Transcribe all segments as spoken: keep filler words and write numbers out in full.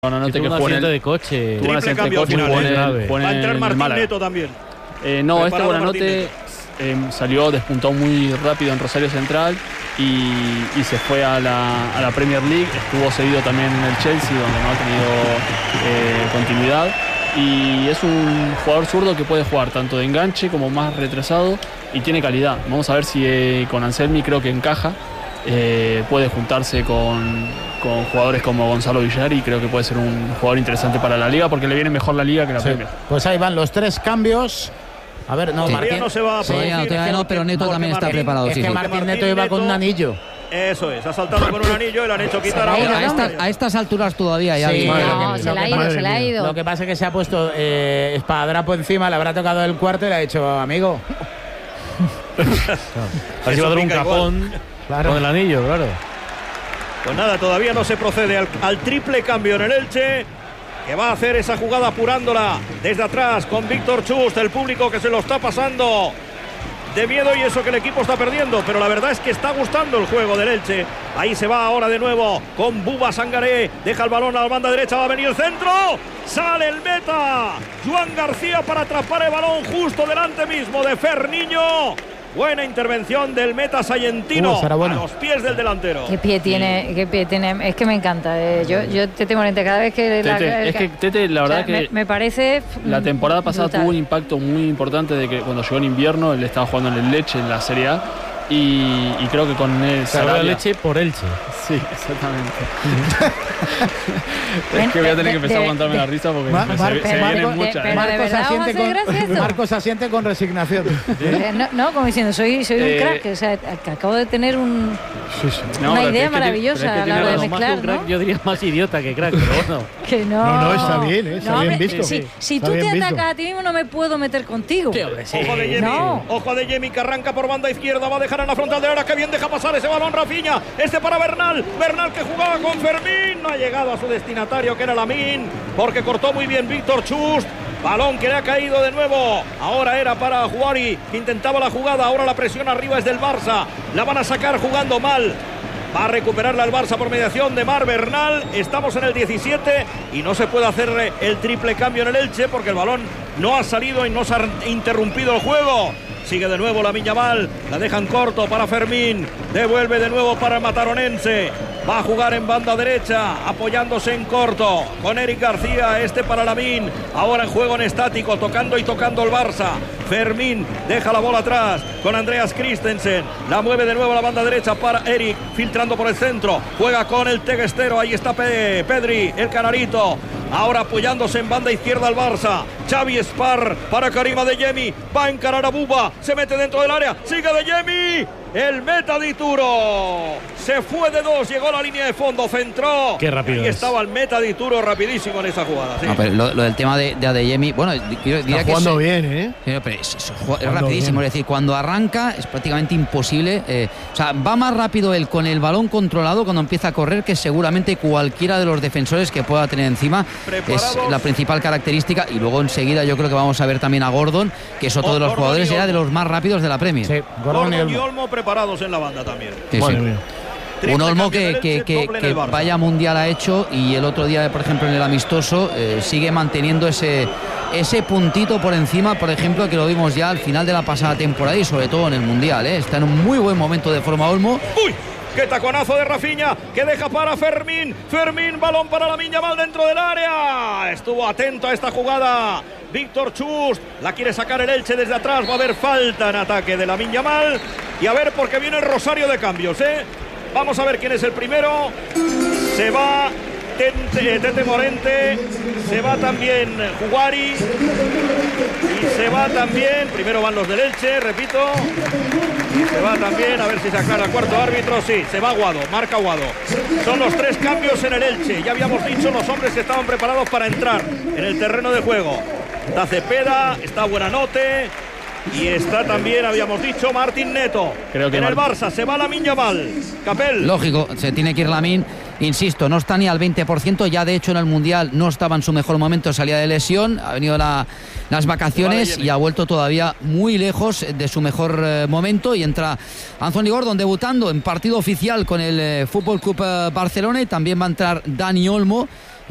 Buonanotte que, que un accidente el, de coche. Tuvo un accidente de coche. Final, Pone, eh. pone Va a entrar Martín Málaga. Neto también. Eh, no, Preparado este Buonanotte eh, salió, despuntó muy rápido en Rosario Central y, y se fue a la, a la Premier League. Estuvo cedido también en el Chelsea, donde no ha tenido eh, continuidad. Y es un jugador zurdo que puede jugar tanto de enganche como más retrasado y tiene calidad. Vamos a ver si eh, con Anselmi creo que encaja. Eh, puede juntarse con, con jugadores como Gonzalo Villar y creo que puede ser un jugador interesante para la liga porque le viene mejor la liga que la sí. Premier. Pues ahí van los tres cambios. A ver, no, Sí. Martín no se va a sí, producir, no, porque- no, pero Neto también está Martín- preparado. es Sí, que sí. Martín Martín Neto iba con un Neto- anillo. Eso es, ha saltado con un anillo y le han hecho quitar ha ido, ahora. ¿no? A, esta- a estas alturas todavía ya. Sí, bien. madre No, mía. se Lo le ha que ido, pasa- se le ha ido. Lo que pasa es que se ha puesto eh, espadadrapo encima, le habrá tocado el cuarto y le ha dicho, amigo. Así va a dar un pica capón Claro. con el anillo, claro. Pues nada, todavía no se procede al, al triple cambio en el Elche, que va a hacer esa jugada apurándola desde atrás con Víctor Chust, el público que se lo está pasando de miedo y eso que el equipo está perdiendo, pero la verdad es que está gustando el juego del Elche. Ahí se va ahora de nuevo con Buba Sangaré, deja el balón a la banda derecha, va a venir el centro, sale el meta, Joan García para atrapar el balón justo delante mismo de Ferniño. Buena intervención del meta sayentino Uh, será bueno. a los pies del delantero. Qué pie tiene, qué pie tiene. Es que me encanta. eh. Yo, yo Tete Morente, cada vez que. la- Tete, es que Tete, la o sea, verdad que me, me parece. la temporada pasada brutal. tuvo un impacto muy importante de que cuando llegó en invierno él estaba jugando en el Leche en la Serie A y, y creo que con él Salva la leche por Elche. Sí, exactamente. Ven, es que voy a tener de- que empezar de- a aguantarme de- la risa porque Ma- se, Mar- se pero vienen Marco- muchas. de- ¿eh? pero- ¿de verdad vamos a hacer gracia esto? Marcos asiente con resignación. Eh, No, no, como diciendo, soy, soy Eh, un crack. O sea, que acabo de tener un, No, una pero idea es que tiene- maravillosa Pero es que a la tiene hora de razón, más que mezclar, un crack, ¿no? yo diría más idiota que crack, pero bueno. Que no. No, no, está bien, ¿eh? Está No, bien hombre, visto. Si, si Está tú bien te visto. atacas a ti mismo, no me puedo meter contigo. Ojo de Yemi, No. ojo de Yemi que arranca por banda izquierda, va a dejar en la frontal de ahora, que bien deja pasar ese balón Rafinha, este para Bernal, Bernal que jugaba con Fermín, no ha llegado a su destinatario que era Lamine, porque cortó muy bien Víctor Chust, balón que le ha caído de nuevo, ahora era para Juari, que intentaba la jugada, ahora la presión arriba es del Barça, la van a sacar jugando mal. Va a recuperarla el Barça por mediación de Mar Bernal. Estamos en el diecisiete y no se puede hacer el triple cambio en el Elche porque el balón no ha salido y no se ha interrumpido el juego. Sigue de nuevo la Viñamal, la dejan corto para Fermín, devuelve de nuevo para el mataronense, va a jugar en banda derecha, apoyándose en corto, con Eric García, este para Lamine, ahora en juego en estático, tocando y tocando el Barça, Fermín deja la bola atrás, con Andreas Christensen, la mueve de nuevo a la banda derecha para Eric, filtrando por el centro, juega con el Teguestero, ahí está Pe- Pedri, el Canarito, ahora apoyándose en banda izquierda al Barça, Xavi Spar para Karim Adeyemi, va a encarar a Buba, se mete dentro del área, sigue Adeyemi, el meta de Ituro, se fue de dos, llegó a la línea de fondo, centró, Qué rápido y es. estaba el meta de Ituro rapidísimo en esa jugada. Sí. No, pero lo, lo del tema de, de Adeyemi, bueno, di- diría Está que jugando es, bien, ¿eh? Sí, pero es, es- es Jugando rapidísimo, bien. es decir, cuando arranca es prácticamente imposible. eh, o sea, va más rápido él con el balón controlado cuando empieza a correr que seguramente cualquiera de los defensores que pueda tener encima. Preparados. Es la principal característica. Y luego enseguida yo creo que vamos a ver también a Gordon, que es otro Oh, de los Gordon jugadores, y era de Olmo. los más rápidos de la Premier. Sí, Gordon y Gordon y Olmo. Olmo preparados en la banda también. Sí, Madre sí. mía. Triple Un Olmo cambio que, del que, Elche, que- doble en que el Barça. vaya mundial ha hecho y el otro día, por ejemplo, en el amistoso, eh, sigue manteniendo ese, ese puntito por encima, por ejemplo, que lo vimos ya al final de la pasada temporada y sobre todo en el mundial. eh. Está en un muy buen momento de forma Olmo. ¡Uy! ¡Qué taconazo de Rafinha! Que deja para Fermín. Fermín, balón para la Viñamal dentro del área. Estuvo atento a esta jugada Víctor Chust. La quiere sacar el Elche desde atrás. Va a haber falta en ataque de la Viñamal. Y a ver, porque viene el rosario de cambios, ¿eh? Vamos a ver quién es el primero. Se va Tente, Tete Morente. Se va también Juari. Y se va también. Primero van los del Elche, repito. Y se va también, a ver si se aclara el cuarto árbitro. Sí, se va Guado, marca Guado. Son los tres cambios en el Elche. Ya habíamos dicho los hombres que estaban preparados para entrar en el terreno de juego. Está Cepeda, está Buenanote y está también, habíamos dicho, Martín Neto. Creo que en el Mar- Barça se va Lamine Yamal. Capel. Lógico, se tiene que ir Lamine. Insisto, no está ni al veinte por ciento. Ya de hecho en el Mundial no estaba en su mejor momento, salía de lesión. Ha venido la, las vacaciones y ha vuelto todavía muy lejos de su mejor eh, momento. Y entra Anthony Gordon debutando en partido oficial con el eh, Fútbol Club eh, Barcelona. Y también va a entrar Dani Olmo.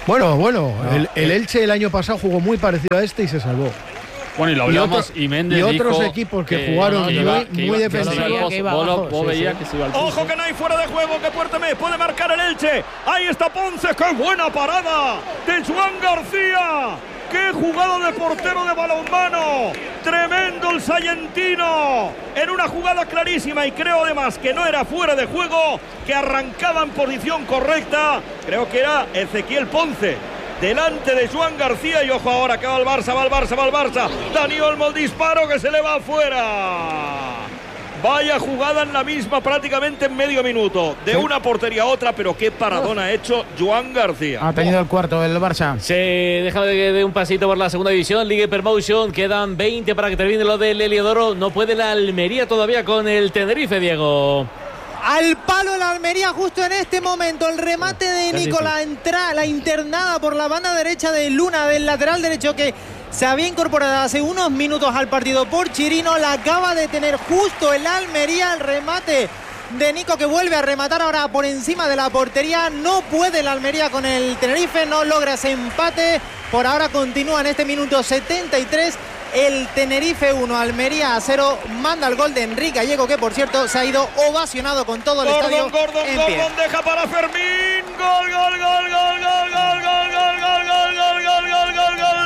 Bueno, bueno, No. el, el Elche el año pasado jugó muy parecido a este y se salvó. Bueno, y lo Y hablamos otro- y Méndez y otros dijo equipos que jugaron que muy- iba- muy que iba- defensivos. que iba al pozo. Que iba Vos lo- abajo, vos sí, veías sí. que se iba al pozo. Ojo que no hay fuera de juego, que fuerte me puede marcar el Elche. Ahí está Ponce, qué buena parada de Joan García. ¡Qué jugada de portero de balonmano! Tremendo el sayentino. En una jugada clarísima y creo además que no era fuera de juego, que arrancaba en posición correcta. Creo que era Ezequiel Ponce. Delante de Joan García y ojo ahora que va el Barça, va el Barça, va el Barça. Dani Olmo el disparo que se le va afuera. Vaya jugada en la misma prácticamente en medio minuto. De una portería a otra, pero qué paradón ha hecho Joan García. Ha tenido el cuarto el Barça. Se deja de, de un pasito por la segunda división, Liga Hypermotion. Quedan veinte para que termine lo del Heliodoro. No puede la Almería todavía con el Tenerife, Diego. Al palo la Almería justo en este momento. El remate de Casi Nico, sí. la entrada, la internada por la banda derecha de Luna, del lateral derecho que se había incorporado hace unos minutos al partido por Chirino. La acaba de tener justo el Almería. El remate de Nico que vuelve a rematar ahora por encima de la portería. No puede el Almería con el Tenerife, no logra ese empate. Por ahora continúa en este minuto setenta y tres. El Tenerife uno, Almería cero. Manda el gol de Enrique Gallego, que por cierto se ha ido ovacionado con todo el estadio Gordon, Gordon, en pie. Gordon deja para Fermín. Gol, gol, gol, gol, gol, gol, gol, gol, gol, gol, gol, gol, gol, gol, gol.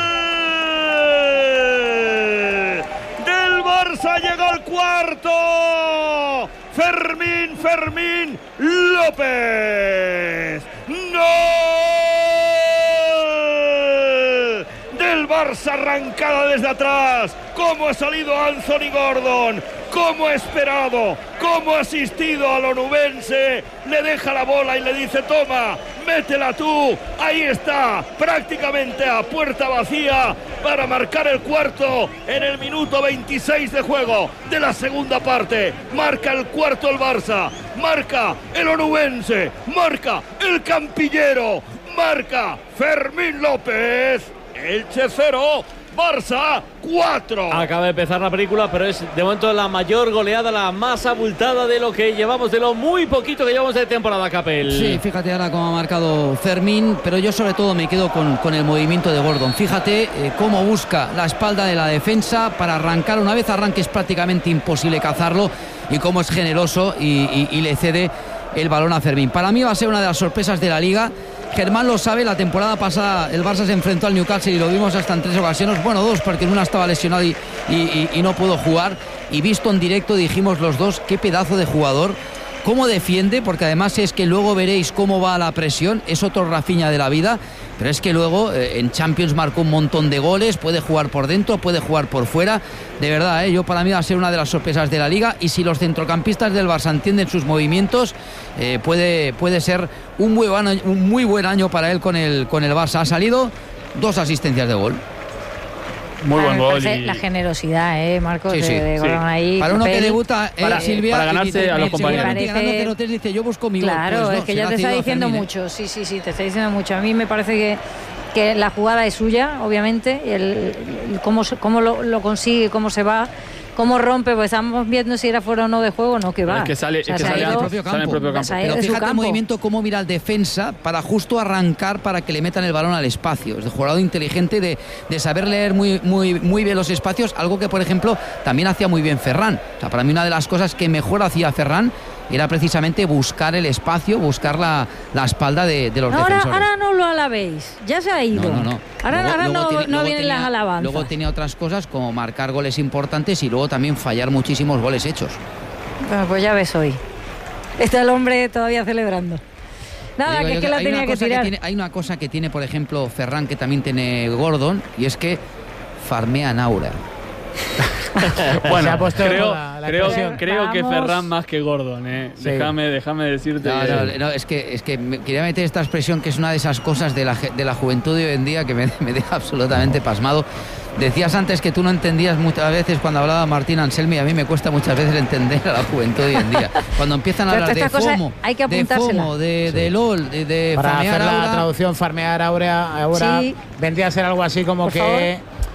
Del Barça llega el cuarto. Fermín, Fermín López. ¡Gol! Del Barça arrancada desde atrás. Cómo ha salido Anthony Gordon. Cómo ha esperado. Cómo ha asistido al onubense. Le deja la bola y le dice: toma, métela tú. Ahí está, prácticamente a puerta vacía para marcar el cuarto en el minuto veintiséis de juego de la segunda parte. Marca el cuarto el Barça. Marca el onubense. Marca el campillero. Marca Fermín López. Elche cero, Barça cuatro. Acaba de empezar la película, pero es de momento la mayor goleada, la más abultada de lo que llevamos, de lo muy poquito que llevamos de temporada, Capel. Sí, fíjate ahora cómo ha marcado Fermín, pero yo sobre todo me quedo con, con el movimiento de Gordon. Fíjate eh, cómo busca la espalda de la defensa para arrancar. Una vez arranque es prácticamente imposible cazarlo, y cómo es generoso y, y, y le cede el balón a Fermín. Para mí va a ser una de las sorpresas de la Liga. Germán lo sabe, la temporada pasada el Barça se enfrentó al Newcastle y lo vimos hasta en tres ocasiones, bueno, dos, porque en una estaba lesionado y, y, y, y no pudo jugar, y visto en directo dijimos los dos, qué pedazo de jugador, cómo defiende, porque además es que luego veréis cómo va la presión, es otro Rafinha de la vida, pero es que luego eh, en Champions marcó un montón de goles, puede jugar por dentro, puede jugar por fuera, de verdad, eh, yo para mí va a ser una de las sorpresas de la Liga, y si los centrocampistas del Barça entienden sus movimientos, eh, puede, puede ser un muy, buen año, un muy buen año para él con el, con el Barça. Ha salido dos asistencias de gol. Muy buen Me gol. parece y- La generosidad, ¿eh, Marcos? Sí, sí, de, de sí. Gordon ahí. Para uno que Capel. debuta, eh, Para- Silvia, para ganarse y dice, a los me- compañeros. seguramente ganando Parece- cero tres, dice, yo busco mi gol. Claro, Pues no, es que se ya la te ha está cedido a diciendo Fermín, ¿eh? mucho. Sí, sí, sí, te está diciendo mucho. A mí me parece que, que la jugada es suya, obviamente. y El, el cómo se- cómo lo, lo consigue, cómo se va, cómo rompe. Pues estamos viendo si era fuera o no de juego, no, que Pero va. es que sale, O sea, es que se ha sale, ido- del propio sale en el propio campo. campo. Pero de su fíjate el campo. movimiento, cómo mira el defensa para justo arrancar para que le metan el balón al espacio. Es de jugador inteligente, de, de saber leer muy, muy, muy bien los espacios, algo que, por ejemplo, también hacía muy bien Ferran. O sea, para mí una de las cosas que mejor hacía Ferran era precisamente buscar el espacio, buscar la, la espalda de, de los Ahora, defensores. ahora no lo alabéis, ya se ha ido. No, no, no. Ahora, Luego- ahora luego no, tiene- no luego vienen tenía- las alabanzas. Luego tenía otras cosas como marcar goles importantes y luego también fallar muchísimos goles hechos. Bueno, pues ya ves hoy. Está el hombre todavía celebrando. Nada, Digo que yo es que la hay tenía una que cosa tirar. tiene- hay una cosa que tiene, por ejemplo, Ferran, que también tiene Gordon, y es que farmea en aura. Bueno, Se ha puesto de creo, moda la creo, expresión. creo que Vamos. Ferran más que Gordon, ¿eh? Sí. Déjame, déjame decirte. No, que- no, no, es que, es que me- quería meter esta expresión que es una de esas cosas de la, ge- de la juventud de hoy en día que me, me deja absolutamente pasmado. Decías antes que tú no entendías muchas veces cuando hablaba Martín Anselmi, y a mí me cuesta muchas veces entender a la juventud de hoy en día. Cuando empiezan a Pero hablar de estas cosas FOMO, hay que de apuntársela. FOMO, de, de LOL, de, de Para farmear hacer la aura, traducción, farmear ahora, ahora Sí. vendría a ser algo así como Por que favor. es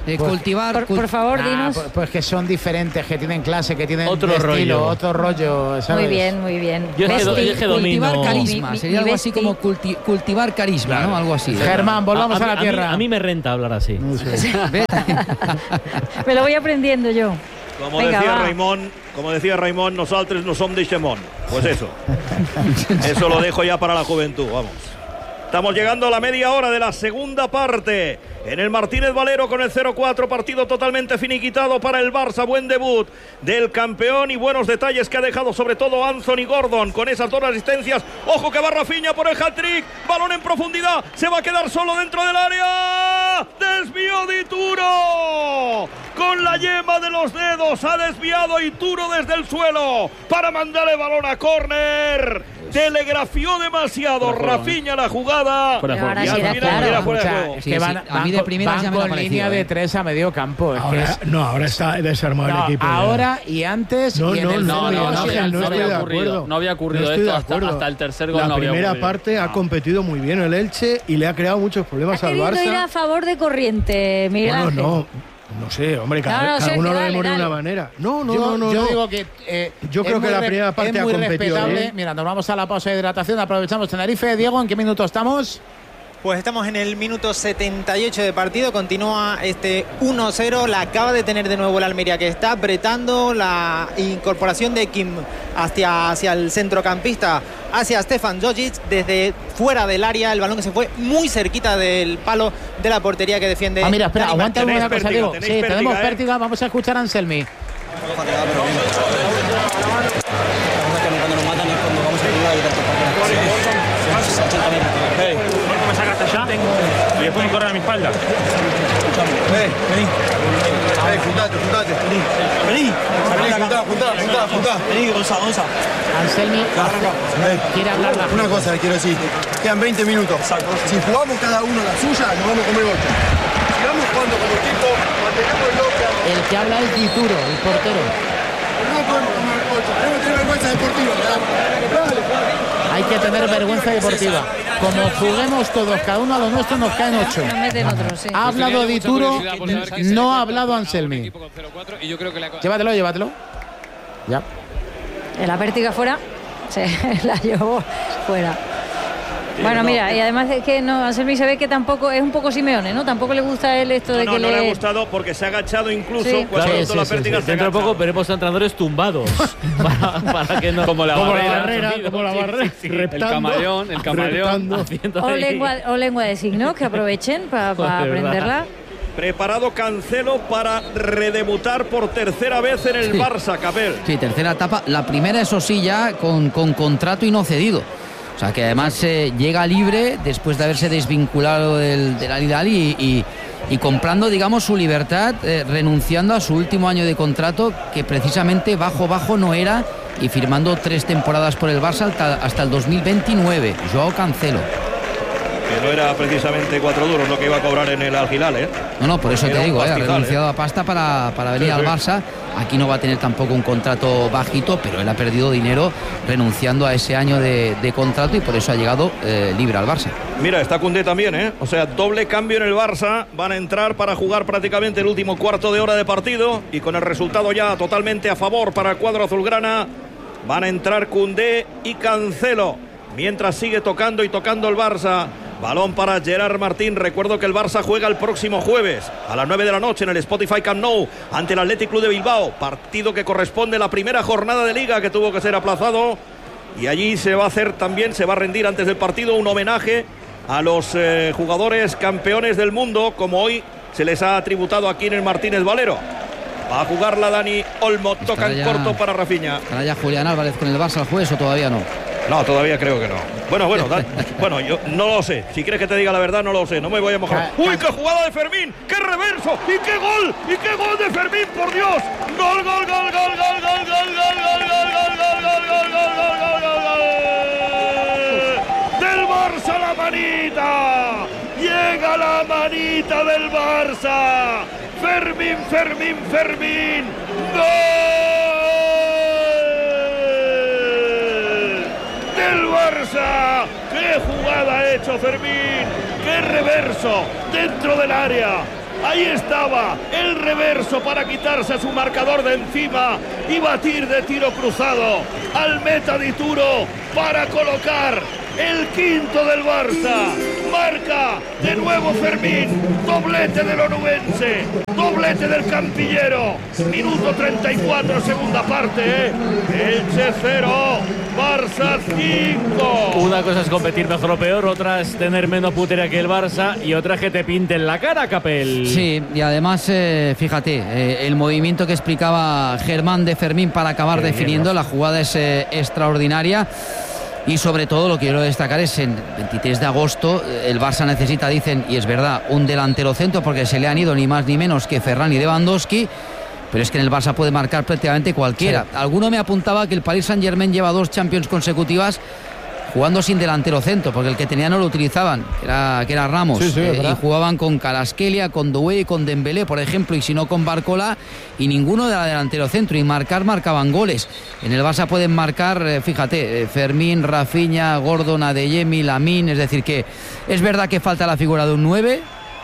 De Pues- cultivar. Por, cul- por favor, Nah, dinos. pues, pues que son diferentes, que tienen clase, que tienen Otro estilo, rollo. otro rollo, ¿sabes? Muy bien, muy bien. Yo es que do- Besti. yo es que cultivar domino. carisma. Mi- mi- Sería mi algo así Besti. como culti- cultivar carisma, ¿no? Algo así. Germán, volvamos a, a, la mí- tierra. A mí, me renta hablar así. Ve- Me lo voy aprendiendo yo. Como Venga, decía va. Raimón, como decía Raimón, nosotros no somos de Xemón. Pues eso. Eso lo dejo ya para la juventud, vamos. Estamos llegando a la media hora de la segunda parte. En el Martínez Valero con el cero cuatro, partido totalmente finiquitado para el Barça. Buen debut del campeón y buenos detalles que ha dejado sobre todo Anthony Gordon con esas dos asistencias. Ojo que va Rafinha por el hat-trick. Balón en profundidad. Se va a quedar solo dentro del área. Desvío de Ituro. Con la yema de los dedos ha desviado Ituro desde el suelo para mandar el balón a córner. Telegrafió demasiado Rafinha la jugada. Fuera de Pero juego. ahora Y al sí era final claro. era fuera de O sea, juego. es Sí, que sí. van, A van mí de con- primeras van ya me ha con parecido, línea de ¿eh? tres a medio campo. Es que Ahora, es- no, ahora está desarmado no, el equipo. ya. ahora y antes No, y en no, el no, No, medio. no, no, Ángel, había, no no estoy había de ocurrido. acuerdo. No había ocurrido No estoy esto de hasta, acuerdo. hasta el tercer gol. La no había primera ocurrido. parte ha No. competido muy bien el Elche y le ha creado muchos Ha problemas al querido ir a Barça. favor de corriente, Miguel Bueno, Ángel. no, no sé, hombre, cada, No, no, cada Sergio, uno lo dale, vemos de dale. una manera. No, no, yo, no, no. yo no. digo que eh, Yo es creo que muy la re- primera parte es ha muy competido respetable. bien. Mira, nos vamos a la pausa de hidratación, aprovechamos Tenerife. Diego, ¿en qué minuto estamos? Pues estamos en el minuto setenta y ocho de partido, continúa este uno cero, la acaba de tener de nuevo el Almería, que está apretando la incorporación de Kim hacia, hacia el centrocampista, hacia Stefan Jogic, desde fuera del área, el balón que se fue muy cerquita del palo de la portería que defiende. Ah, mira, espera, Dani aguanta tenéis una cosa, pértiga, Diego. tenéis Sí, pértiga, tenemos ¿eh? pértiga, vamos a escuchar a Anselmi. ¿Me sacaste allá? Y después me corren a mi espalda. Vení, vení. Vení, juntate, juntate. Vení. Vení. Vení, juntá, juntá, juntá, juntá. Vení, Gonza, Gonza. Anselmi quiere hablar la Una cosa le quiero decir. Quedan veinte minutos. Si jugamos cada uno la suya, nos vamos a comer ocho. Si vamos jugando como equipo, mantenemos el bloque. El que habla es Dituro, el portero. No podemos comer ocho. Tenemos que tener vergüenza deportiva. Dale, dale. Hay que tener vergüenza deportiva. Como juguemos todos, cada uno a lo nuestro, nos caen ocho. Nos meten otros, sí. Ha hablado Dituro, no ha hablado Anselmi. Llévatelo, llévatelo. Ya. La pértiga fuera, se la llevó fuera. Bueno, mira, y además es que no, Anselmi se ve que tampoco es un poco Simeone, ¿no? Tampoco le gusta a él esto de No, que no, no le... le ha gustado porque se ha agachado incluso Sí. cuando Sí, ha roto sí, la sí, pértiga. sí. se ha Dentro de poco agachado. veremos a entrenadores tumbados para, para que no Como la Como la barrera, barrera, Sí, como la sí, barrera. sí, sí. El reptando, camaleón, el camaleón. reptando. haciendo O ahí- lengua, o lengua de signos, que aprovechen para Joder, ¿verdad? aprenderla. Preparado Cancelo para redebutar por tercera vez en el Sí. Barça, Capel. Sí, tercera etapa. La primera, eso sí, ya con, con contrato y no cedido. O sea, que además eh, llega libre después de haberse desvinculado del, del Al Hilal y, y, y comprando, digamos, su libertad, eh, renunciando a su último año de contrato, que precisamente bajo, bajo no era, y firmando tres temporadas por el Barça hasta, hasta el dos mil veintinueve. Joao Cancelo. Que no era precisamente cuatro duros lo que iba a cobrar en el Al Hilal, ¿eh? No, no, por eso Era te un digo, eh, ha pastizal, renunciado a pasta para, para venir Sí, al sí. Barça. Aquí no va a tener tampoco un contrato bajito, pero él ha perdido dinero renunciando a ese año de, de contrato y por eso ha llegado eh, libre al Barça. Mira, está Koundé también, ¿eh? O sea, doble cambio en el Barça. Van a entrar para jugar prácticamente el último cuarto de hora de partido y con el resultado ya totalmente a favor para el cuadro azulgrana. Van a entrar Koundé y Cancelo. Mientras sigue tocando y tocando el Barça. Balón para Gerard Martín. Recuerdo que el Barça juega el próximo jueves a las nueve de la noche en el Spotify Camp Nou ante el Athletic Club de Bilbao. Partido que corresponde a la primera jornada de Liga que tuvo que ser aplazado. Y allí se va a hacer también, se va a rendir antes del partido un homenaje a los eh, jugadores campeones del mundo, como hoy se les ha tributado aquí en el Martínez Valero. Va a jugarla Dani Olmo. Toca en ya- corto para Rafinha. ¿Estará ya Julián Álvarez con el Barça al jueves o todavía no? No, todavía creo que no. Bueno, bueno, da- bueno, yo no lo sé. Si quieres que te diga la verdad, no lo sé. No me voy a mojar. ¡Uy, qué jugada de Fermín! ¡Qué reverso! ¡Y qué gol! ¡Y qué gol de Fermín, por Dios! ¡Gol, gol, gol, gol, gol, gol, gol, gol, gol, gol, gol, gol, gol, gol, gol, gol, gol, gol! ¡Del Barça la manita! ¡Llega la manita del Barça! ¡Fermín, Fermín, Fermín! ¡Gol! ¡Del Barça! ¡Qué jugada ha hecho Fermín! ¡Qué reverso! Dentro del área. Ahí estaba el reverso para quitarse a su marcador de encima y batir de tiro cruzado al meta di Turo para colocar el quinto del Barça. Marca de nuevo Fermín, doblete del onubense, doblete del campillero. Minuto treinta y cuatro, segunda parte, ¿eh? Elche cero, Barça cinco. Una cosa es competir mejor o peor, otra es tener menos putería que el Barça y otra es que te pinten la cara, Capel. Sí, y además, eh, fíjate, eh, el movimiento que explicaba Germán de Fermín para acabar definiendo, la jugada es eh, extraordinaria. Y sobre todo lo que quiero destacar es en veintitrés de agosto el Barça necesita, dicen, y es verdad, un delantero centro porque se le han ido ni más ni menos que Ferran y Lewandowski, pero es que en el Barça puede marcar prácticamente cualquiera. Sí. Alguno me apuntaba que el Paris Saint-Germain lleva dos Champions consecutivas jugando sin delantero centro, porque el que tenía no lo utilizaban, que era, que era Ramos, sí, sí, eh, y jugaban con Kvaratskhelia, con Doué y con Dembélé, por ejemplo, y si no con Barcola, y ninguno de la delantero centro, y marcar, marcaban goles. En el Barça pueden marcar, eh, fíjate, eh, Fermín, Rafinha, Gordon, Adeyemi, Lamine, es decir que es verdad que falta la figura de un nueve,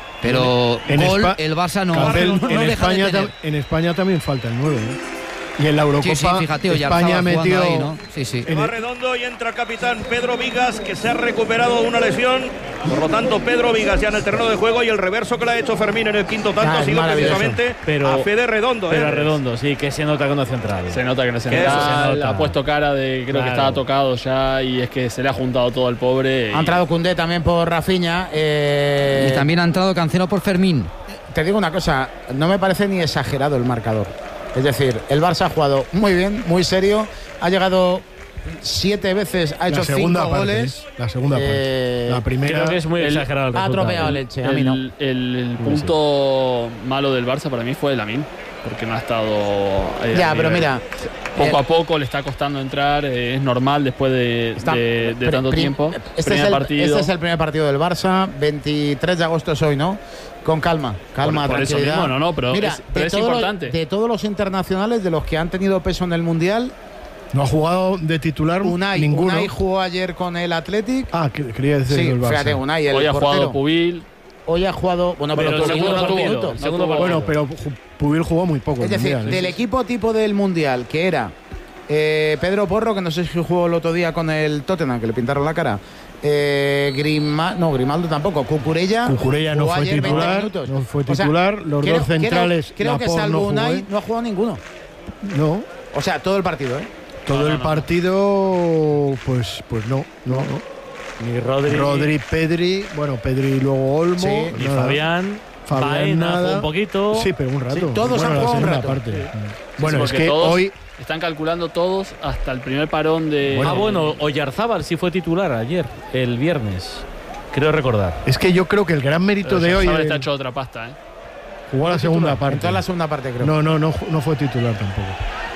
pero en gol, Espa- el Barça no, Capel, no, no en, deja España de tener. tam- en España también falta el nueve, ¿eh? Y en la Eurocopa, sí, sí, fíjate, España metió ahí, ¿no? Sí, sí. Va redondo y entra el capitán Pedro Vigas, que se ha recuperado de una lesión. Por lo tanto, Pedro Vigas ya en el terreno de juego, y el reverso que le ha hecho Fermín en el quinto tanto Ah, ha sido maravilloso. precisamente Pero- a Fede Redondo. Pero ¿eh? a Redondo, sí, que se nota que no es central. Se nota que no es Que central. eso se nota. Ha puesto cara de creo Claro. que estaba tocado ya, y es que se le ha juntado todo el pobre. Ha y- entrado Koundé también por Rafinha. eh, Y también ha entrado Cancelo por Fermín. Te digo una cosa, no me parece ni exagerado el marcador. Es decir, el Barça ha jugado muy bien, muy serio, ha llegado siete veces, ha hecho la segunda cinco parte, goles. ¿eh? La segunda Eh, parte. La primera. Creo que es muy el- exagerado el ha resultado. atropellado el Elche, a mí no. El, el- el punto malo del Barça para mí fue Lamine, porque no ha estado. eh, Ya, al pero nivel. mira, Poco eh, a poco le está costando entrar, eh, es normal después de, Está- de- de pri- tanto pri- tiempo. Este Primer es, el, partido. este es el primer partido del Barça, veintitrés de agosto es hoy, ¿no? Con calma, calma, Por- por eso tranquilidad. mismo, no, no, pero Mira, es- pero de es todos los- importante. de todos los internacionales, de los que han tenido peso en el Mundial, No ha jugado de titular Unai, ninguno. Unai jugó ayer con el Athletic. Ah, que- quería decir Sí, el Barça. fíjate, Unai, el Hoy ha portero. jugado Pubil. Hoy ha jugado, bueno, pero, Pero tuvo el segundo minutos, partido, minutos. el segundo No tuvo- Bueno, pero Ju- Pubil jugó muy poco. Es el decir, Mundial, ¿eh? del equipo tipo del Mundial, que era eh, Pedro Porro, que no sé si jugó el otro día con el Tottenham, que le pintaron la cara. Eh, Grima, no, Grimaldo tampoco. Cucurella. Cucurella no jugó fue ayer veinte titular, minutos. no fue O sea, titular. Los creo- dos centrales, Creo, creo que Laporte salvo no jugó, Unai, ¿eh? no ha jugado ninguno. No, O sea, todo el partido, ¿eh? todo no, el no. partido, pues, pues no, no, no. Ni Rodri, Rodri, Pedri, bueno, Pedri y luego Olmo. Sí. ni nada. Fabián. Fabián, Baena nada. jugó un poquito. Sí, pero un rato. Sí, todos Bueno, han la jugado un segunda rato. parte. Sí. Bueno, Sí, es porque que todos hoy están calculando todos hasta el primer parón de. Ah, bueno, Oyarzábal sí fue titular ayer, el viernes. Creo recordar. es que yo creo que el gran mérito de hoy Está es- hecho otra pasta, ¿eh? jugó la segunda En parte. toda la segunda parte, creo. No, no, no, ju- no fue titular tampoco.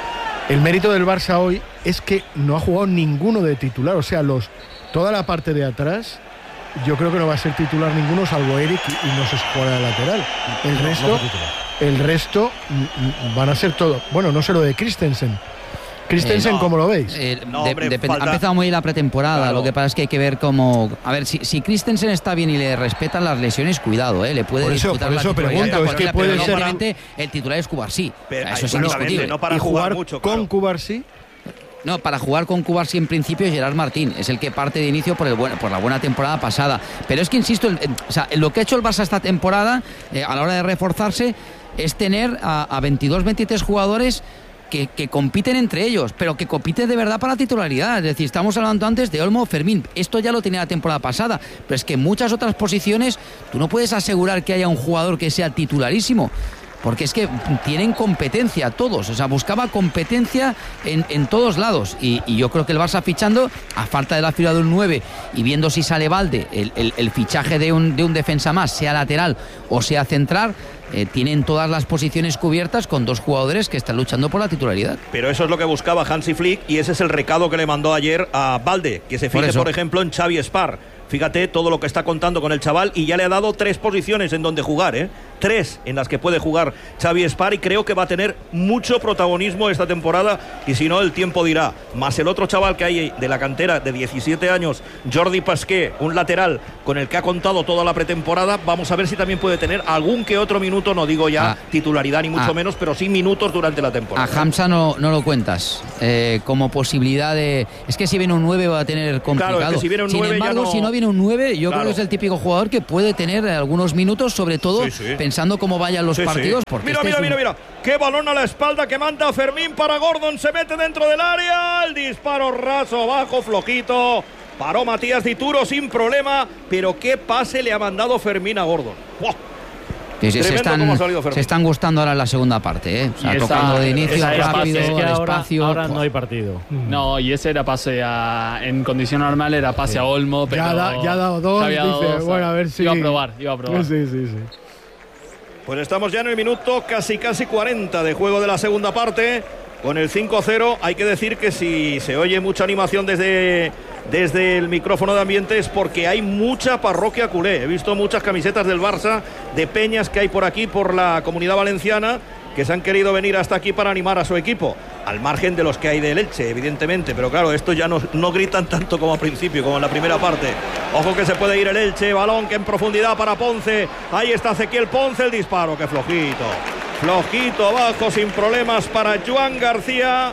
El mérito del Barça hoy es que no ha jugado ninguno de titular. O sea, los toda la parte de atrás, yo creo que no va a ser titular ninguno, salvo Eric, y, y no sé si jugará de lateral. El resto, el resto mm, mm, van a ser todo. Bueno, no sé lo de Christensen. Christensen, Eh, no. ¿cómo lo veis? Eh, No, de- hombre, depende- falta- Ha empezado muy bien la pretemporada. Claro. Lo que pasa es que hay que ver cómo. A ver, si, si Christensen está bien y le respetan las lesiones, cuidado, ¿eh? Le puede Por eso- disputar por la eso titularidad pregunto, a es que cualquiera, puede pero ser- obviamente el titular es Cubarsí. Pero- Eso es exactamente, indiscutible. no para y jugar jugar mucho, con claro. Cubarsí. No, para jugar con Cubarsí en principio es Gerard Martín, es el que parte de inicio por, el buen- por la buena temporada pasada. Pero es que insisto, el- el- o sea, lo que ha hecho el Barça esta temporada eh, a la hora de reforzarse es tener a, a veintidós, veintitrés jugadores que, que compiten entre ellos, pero que compiten de verdad para la titularidad. Es decir, estamos hablando antes de Olmo, Fermín. Esto ya lo tenía la temporada pasada, pero es que en muchas otras posiciones tú no puedes asegurar que haya un jugador que sea titularísimo. Porque es que tienen competencia todos, o sea, buscaba competencia en, en todos lados. Y, y yo creo que el Barça fichando, a falta de la figura de un nueve y viendo si sale Valde, el, el, el fichaje de un, de un defensa más, sea lateral o sea central, eh, tienen todas las posiciones cubiertas con dos jugadores que están luchando por la titularidad. Pero eso es lo que buscaba Hansi Flick, y ese es el recado que le mandó ayer a Valde, que se Por fije, eso. por ejemplo, en Xavi Spar. Fíjate todo lo que está contando con el chaval, y ya le ha dado tres posiciones en donde jugar, ¿eh? tres en las que puede jugar Xavi Espar, y creo que va a tener mucho protagonismo esta temporada, y si no el tiempo dirá. Más el otro chaval que hay de la cantera de diecisiete años, Jordi Pasqué, un lateral con el que ha contado toda la pretemporada. Vamos a ver si también puede tener algún que otro minuto, no digo ya ah, titularidad ni mucho ah, menos, pero sí minutos durante la temporada. A Hamza no, no lo cuentas eh, como posibilidad de... Es que si viene un nueve va a tener complicado. Claro, es que si viene un Sin nueve embargo, no... si no viene un nueve, yo claro. creo que es el típico jugador que puede tener algunos minutos, sobre todo sí, sí. pensando cómo vayan los sí, partidos. Sí. Porque mira, este mira, es un... mira, mira. Qué balón a la espalda que manda Fermín para Gordon. Se mete dentro del área. El disparo raso, bajo, flojito. Paró Matías Dituro sin problema. Pero qué pase le ha mandado Fermín a Gordon. ¡Wow! Sí, sí, se, están, se están gustando ahora en la segunda parte, ¿eh? O sea, tocando de inicio, rápido, es que ahora, despacio. Ahora no hay partido. No, y ese era pase a... En condición normal era pase sí. a Olmo, pero... Ya, da, ya ha dado dos, dice, dos, bueno, a ver si... Iba a probar, iba a probar. Sí, sí, sí. Pues estamos ya en el minuto casi, casi cuarenta de juego de la segunda parte. Con el cinco cero, hay que decir que si se oye mucha animación desde, desde el micrófono de ambiente es porque hay mucha parroquia culé. He visto muchas camisetas del Barça, de peñas que hay por aquí, por la Comunidad Valenciana, que se han querido venir hasta aquí para animar a su equipo. Al margen de los que hay del Elche, evidentemente. Pero claro, estos ya no, no gritan tanto como al principio, como en la primera parte. Ojo que se puede ir el Elche, balón que en profundidad para Ponce. Ahí está Ezequiel Ponce, el disparo, que flojito. Flojito abajo, sin problemas para Joan García.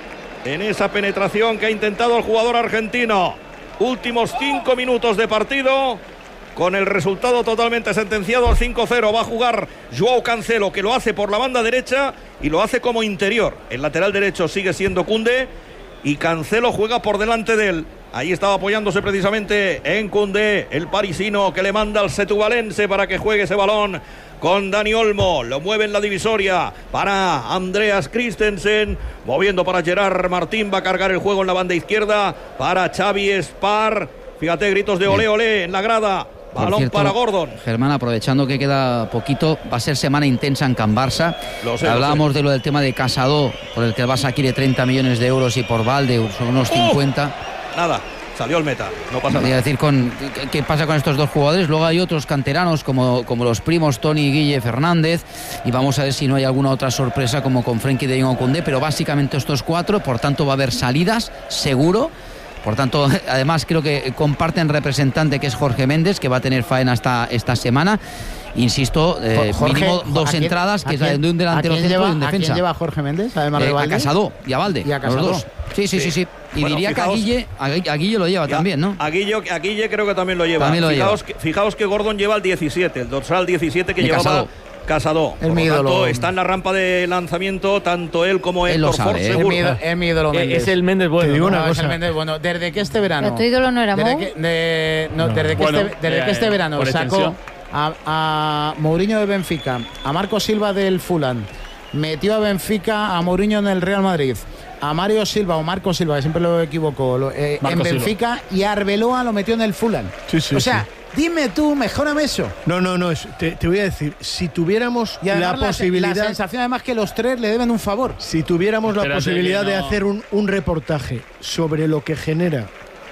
En esa penetración que ha intentado el jugador argentino. Últimos cinco minutos de partido, con el resultado totalmente sentenciado al cinco cero. Va a jugar Joao Cancelo, que lo hace por la banda derecha y lo hace como interior. El lateral derecho sigue siendo Koundé y Cancelo juega por delante de él. Ahí estaba apoyándose precisamente en Koundé, el parisino, que le manda al setuvalense para que juegue ese balón con Dani Olmo. Lo mueve en la divisoria para Andreas Christensen, moviendo para Gerard Martín. Va a cargar el juego en la banda izquierda para Xavi Espar. Fíjate, gritos de olé, olé en la grada. Balón cierto, para Gordon. Germán, aprovechando que queda poquito, va a ser semana intensa en Can Barça. Lo sé, Hablábamos lo sé. de lo del tema de Casado, por el que el Barça quiere treinta millones de euros y por Valde son unos cincuenta. Uh, nada, salió el meta, no pasa Quería nada. decir, con, ¿qué, ¿qué pasa con estos dos jugadores? Luego hay otros canteranos como, como los primos Toni, Guille, Fernández, y vamos a ver si no hay alguna otra sorpresa como con Frenkie de Jong o Koundé, pero básicamente estos cuatro, por tanto va a haber salidas, seguro. Por tanto, además creo que comparten representante, que es Jorge Méndez, que va a tener faena esta, esta semana. Insisto, eh, Jorge, mínimo dos quién, entradas, que es la de un delantero centro lleva, y un defensa. ¿A quién lleva Jorge Méndez? Además eh, de a Casado y a Valde. Y a Casado. Los dos. Sí, sí, sí, sí. Y bueno, diría fijaos, que a Guille, a, a Guille lo lleva ya, también, ¿no? A Guille, a Guille creo que también lo lleva. También lo fijaos, lleva. Que, fijaos que Gordon lleva el diecisiete, el dorsal diecisiete que y llevaba Casado. Casado. El Por lo ídolo. tanto, está en la rampa de lanzamiento tanto él como él Héctor sabe, Ford, ¿eh? seguro. Es mi ídolo Méndez. Es el Méndez bueno. Te digo una no, cosa. es el Méndez bueno. Desde que este verano. ¿Tu ídolo no era desde Mou? que, de, no, No. desde que Bueno, este, desde eh, que este verano por sacó extensión. a, a Mourinho de Benfica, a Marco Silva del Fulham, metió a Benfica a Mourinho en el Real Madrid, a Mario Silva o Marco Silva, que siempre lo equivoco, lo, eh, en Benfica, Silva. Y a Arbeloa lo metió en el Fulham. Sí, sí, o sea, sí. Dime tú, mejórame eso. No, no, no, es, te, te voy a decir, si tuviéramos y la la posibilidad... La sensación además que los tres le deben un favor. Si tuviéramos Espérate la posibilidad no. de hacer un, un reportaje sobre lo que genera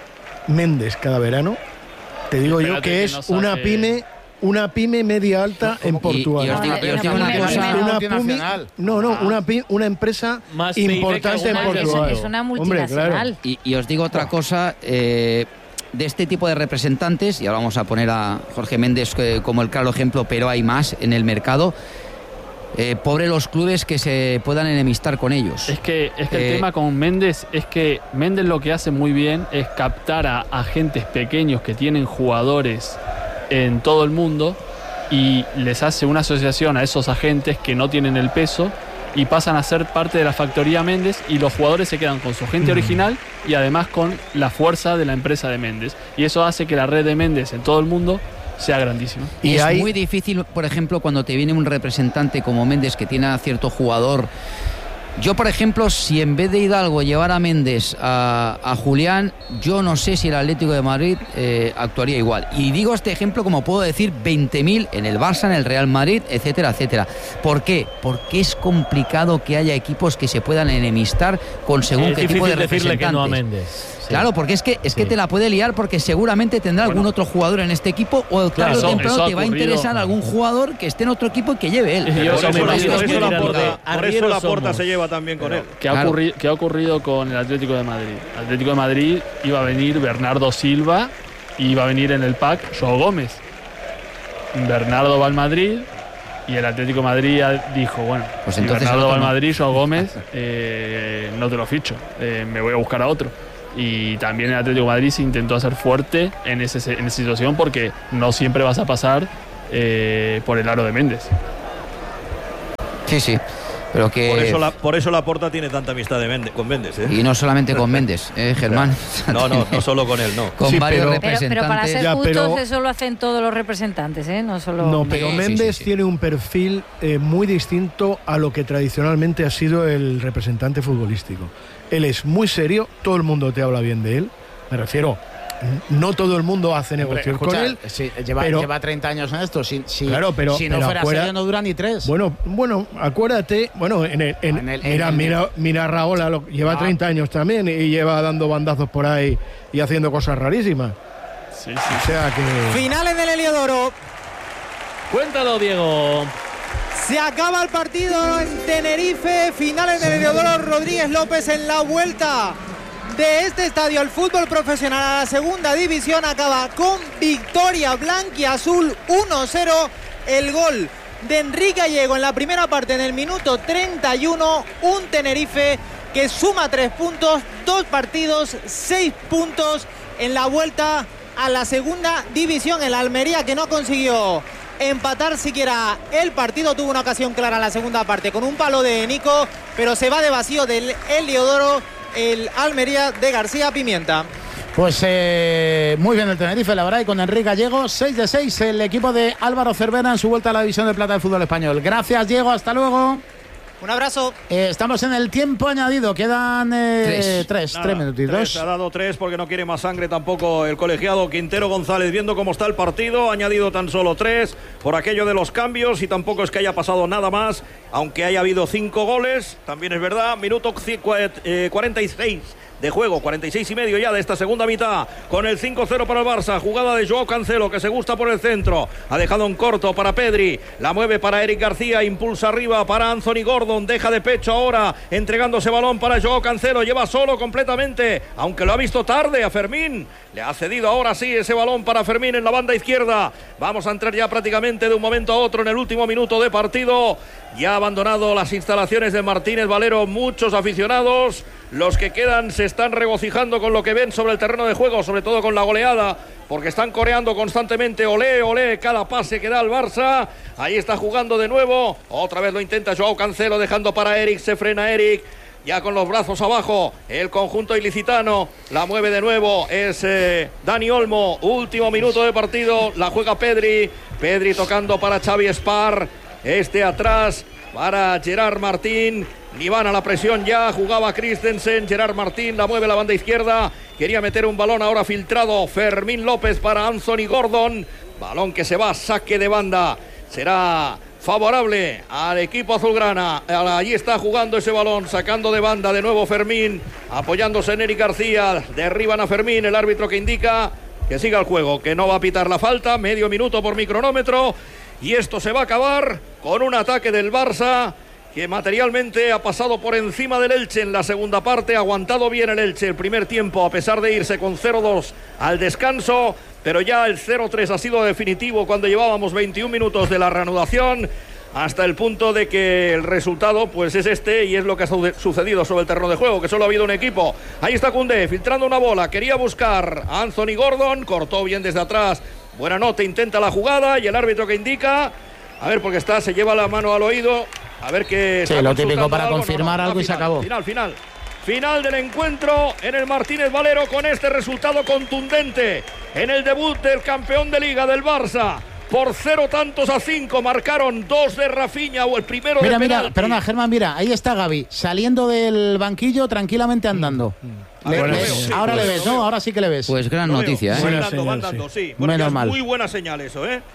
Méndez cada verano, te digo Espérate yo que, que es una hace... pyme... Una pyme media alta en Portugal. Y, y os digo, y os digo una cosa. Una pyme, no, no, una, pyme, una empresa Más importante en Portugal. Es una multinacional. Hombre, claro. y, y os digo otra cosa. Eh, de este tipo de representantes, y ahora vamos a poner a Jorge Méndez eh, como el claro ejemplo, pero hay más en el mercado. Eh, pobre los clubes que se puedan enemistar con ellos. Es que, es que eh, el tema con Méndez es que Méndez lo que hace muy bien es captar a agentes pequeños que tienen jugadores en todo el mundo y les hace una asociación a esos agentes que no tienen el peso y pasan a ser parte de la factoría Méndez, y los jugadores se quedan con su gente original y además con la fuerza de la empresa de Méndez, y eso hace que la red de Méndez en todo el mundo sea grandísima. Y es hay... muy difícil, por ejemplo, cuando te viene un representante como Méndez que tiene a cierto jugador. Yo, por ejemplo, si en vez de Hidalgo llevara a Méndez a, a Julián, yo no sé si el Atlético de Madrid eh, actuaría igual. Y digo este ejemplo como puedo decir veinte mil en el Barça, en el Real Madrid, etcétera, etcétera. ¿Por qué? Porque es complicado que haya equipos que se puedan enemistar con según es qué tipo de decirle representantes. Que no a Méndez. Sí. Claro, porque es que es que sí. te la puede liar porque seguramente tendrá bueno. algún otro jugador en este equipo o tarde o temprano te va a interesar algún jugador que esté en otro equipo y que lleve él. Por eso, por eso, por eso la Porta, por eso la Porta se lleva también con él. ¿Qué ha, claro. ocurrido, ¿Qué ha ocurrido con el Atlético de Madrid? El Atlético de Madrid iba a venir Bernardo Silva y iba a venir en el pack Joao Gómez. Bernardo va al Madrid y el Atlético de Madrid dijo, bueno, pues si Bernardo va al Madrid, Joao Gómez, eh, no te lo ficho, eh, me voy a buscar a otro. Y también el Atlético de Madrid se intentó hacer fuerte en, ese, en esa situación porque no siempre vas a pasar eh, por el aro de Méndez. Sí, sí. Pero que... por, eso la, por eso la Porta tiene tanta amistad de Méndez, con Méndez. ¿eh? Y no solamente con Méndez, ¿eh, Germán? No, no, no solo con él, no. Con sí, varios pero, representantes. Pero, pero para ser ya, justos, pero, eso lo hacen todos los representantes, ¿eh? No solo. No, pero sí, Méndez sí, sí, sí. tiene un perfil eh, muy distinto a lo que tradicionalmente ha sido el representante futbolístico. Él es muy serio, todo el mundo te habla bien de él. Me refiero. No todo el mundo hace negocios con él. Sí, lleva, pero, lleva treinta años en esto. Si, si, claro, pero, si no pero fuera acuerda, serio, no dura ni tres. Bueno, bueno, acuérdate. Bueno, en el, en, en el, mira, en el, mira, mira Raola, lo, lleva no. treinta años también y lleva dando bandazos por ahí y haciendo cosas rarísimas. Sí, sí. O sea que. Finales del Heliodoro. Cuéntalo, Diego. Se acaba el partido en Tenerife. Finales del Heliodoro. Rodríguez López en la vuelta de este estadio al fútbol profesional a la segunda división acaba con victoria blanquiazul uno cero. El gol de Enrique Gallego en la primera parte en el minuto treinta y uno. Un Tenerife que suma tres puntos, dos partidos, seis puntos en la vuelta a la segunda división. El Almería que no consiguió empatar siquiera el partido, tuvo una ocasión clara en la segunda parte con un palo de Nico, pero se va de vacío del Heliodoro el Almería de García Pimienta. Pues eh, muy bien el Tenerife, la verdad, y con Enrique Gallego, seis de seis el equipo de Álvaro Cervera en su vuelta a la división de plata del fútbol español. Gracias, Diego, hasta luego. Un abrazo. Eh, estamos en el tiempo añadido, quedan eh, tres, tres, Nada, tres minutitos. Tres, ha dado tres porque no quiere más sangre tampoco el colegiado Quintero González, viendo cómo está el partido, ha añadido tan solo tres por aquello de los cambios y tampoco es que haya pasado nada más, aunque haya habido cinco goles, también es verdad, minuto cuarenta y seis de juego, cuarenta y seis y medio ya de esta segunda mitad, con el cinco cero para el Barça, jugada de Joao Cancelo que se gusta por el centro, ha dejado un corto para Pedri, la mueve para Eric García, impulsa arriba para Anthony Gordon, deja de pecho ahora, entregándose balón para Joao Cancelo, lleva solo completamente, aunque lo ha visto tarde a Fermín, le ha cedido ahora sí ese balón para Fermín en la banda izquierda, vamos a entrar ya prácticamente de un momento a otro en el último minuto de partido, ya ha abandonado las instalaciones de Martínez Valero muchos aficionados, los que quedan se están regocijando con lo que ven sobre el terreno de juego, sobre todo con la goleada, porque están coreando constantemente olé, olé, cada pase que da el Barça. Ahí está jugando de nuevo, otra vez lo intenta Joao Cancelo, dejando para Eric, se frena Eric, ya con los brazos abajo, el conjunto ilicitano, la mueve de nuevo, es eh, Dani Olmo, último minuto de partido, la juega Pedri, Pedri tocando para Xavi Spar, este atrás para Gerard Martín, ni van a la presión ya, jugaba Christensen, Gerard Martín la mueve a la banda izquierda, quería meter un balón ahora filtrado, Fermín López para Anthony Gordon, balón que se va, saque de banda, será favorable al equipo azulgrana, allí está jugando ese balón, sacando de banda de nuevo Fermín, apoyándose en Eric García, derriban a Fermín, el árbitro que indica que siga el juego, que no va a pitar la falta, medio minuto por mi cronómetro, y esto se va a acabar con un ataque del Barça que materialmente ha pasado por encima del Elche en la segunda parte, ha aguantado bien el Elche el primer tiempo a pesar de irse con cero dos al descanso, pero ya el cero tres ha sido definitivo cuando llevábamos veintiún minutos de la reanudación, hasta el punto de que el resultado pues es este y es lo que ha sucedido sobre el terreno de juego, que solo ha habido un equipo. Ahí está Koundé filtrando una bola, quería buscar a Anthony Gordon, cortó bien desde atrás, buena nota, intenta la jugada y el árbitro que indica, a ver porque está, se lleva la mano al oído, a ver qué... Sí, lo típico para algo, confirmar no, no, algo y final, se acabó. Final, final. Final del encuentro en el Martínez Valero con este resultado contundente en el debut del campeón de Liga del Barça. Por cero tantos a cinco, marcaron dos de Rafinha o el primero mira, de mira, penalti. Perdona, Germán, mira, ahí está Gavi, saliendo del banquillo tranquilamente andando. Mm. Le, le, sí, ahora pues, le ves, ¿no? Ahora sí que le ves. Pues gran noticia, ¿eh? Buena señal, sí. Sí. Bueno, menos mal. Muy buena señal eso, ¿eh?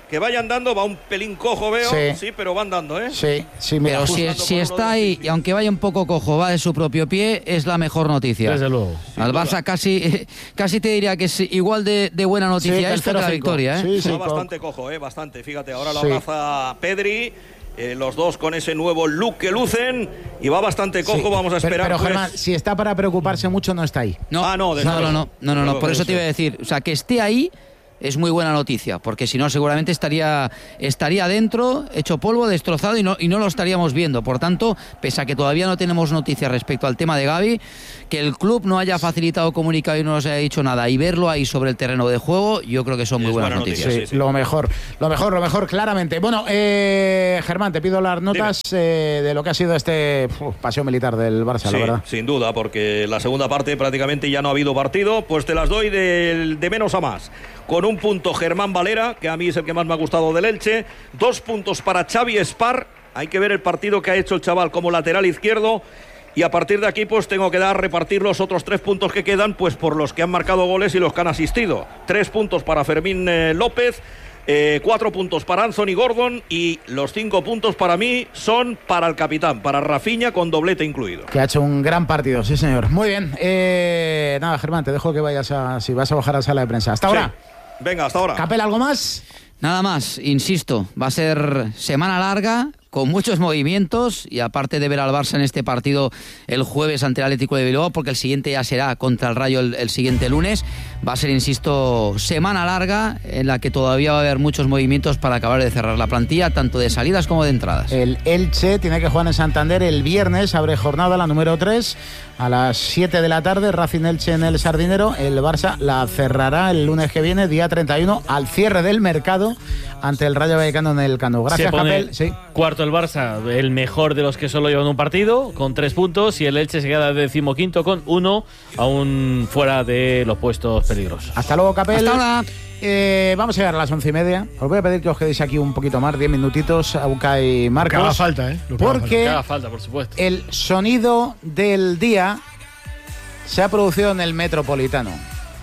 que vaya andando, va un pelín cojo, veo, sí, sí pero va andando, ¿eh? Sí, sí, mira, pero si, si está ahí, y aunque vaya un poco cojo, va de su propio pie, es la mejor noticia. Desde luego. Al Barça casi, casi te diría que es igual de, de buena noticia sí, esto que la victoria, ¿eh? Sí, sí, va bastante cojo, ¿eh? Bastante, fíjate, ahora lo abraza sí. Pedri. Eh, los dos con ese nuevo look que lucen y va bastante cojo, sí, vamos a esperar. Pero, pero pues... Germán, si está para preocuparse mucho, no está ahí. No, ah, no, no, no, no, no, no, no, por eso te iba a decir, o sea, que esté ahí es muy buena noticia, porque si no seguramente estaría estaría dentro, hecho polvo, destrozado y no, y no lo estaríamos viendo. Por tanto, pese a que todavía no tenemos noticias respecto al tema de Gavi, que el club no haya facilitado comunicado y no nos haya dicho nada y verlo ahí sobre el terreno de juego, yo creo que son muy buenas buena noticias. Noticia, sí, sí. Lo mejor, lo mejor, lo mejor, claramente. Bueno, eh, Germán, te pido las notas eh, de lo que ha sido este uf, paseo militar del Barça, sí, la verdad. Sin duda, porque la segunda parte prácticamente ya no ha habido partido, pues te las doy de, de menos a más. Con un punto Germán Valera, que a mí es el que más me ha gustado del Elche. Dos puntos para Xavi Espar. Hay que ver el partido que ha hecho el chaval como lateral izquierdo. Y a partir de aquí pues tengo que dar, repartir los otros tres puntos que quedan pues por los que han marcado goles y los que han asistido. Tres puntos para Fermín eh, López. Eh, cuatro puntos para Anthony Gordon y los cinco puntos para mí son para el capitán, para Rafinha con doblete incluido. Que ha hecho un gran partido, sí señor. Muy bien, eh, nada Germán, te dejo que vayas a, si vas a bajar a la sala de prensa. Hasta ahora. Sí. Venga, hasta ahora. Capel, ¿algo más? Nada más, insisto, va a ser semana larga, con muchos movimientos y aparte de ver al Barça en este partido el jueves ante el Atlético de Bilbao, porque el siguiente ya será contra el Rayo el, el siguiente lunes, va a ser, insisto, semana larga en la que todavía va a haber muchos movimientos para acabar de cerrar la plantilla, tanto de salidas como de entradas. El Elche tiene que jugar en Santander el viernes, abre jornada la número tres a las siete de la tarde, Racing Elche en el Sardinero. El Barça la cerrará el lunes que viene, día treinta y uno, al cierre del mercado ante el Rayo Vallecano en el Cano. Gracias, Capel. Sí. Cuarto el Barça, el mejor de los que solo llevan un partido, con tres puntos, y el Elche se queda decimoquinto con uno, aún fuera de los puestos peligrosos. Hasta luego, Capel. Hasta ahora. Eh, vamos a llegar a las once y media. Os voy a pedir que os quedéis aquí un poquito más, diez minutitos, Auca y Marcos. Lo que haga falta, ¿eh? Lo que porque haga falta. Haga falta, por supuesto. El sonido del día se ha producido en el Metropolitano.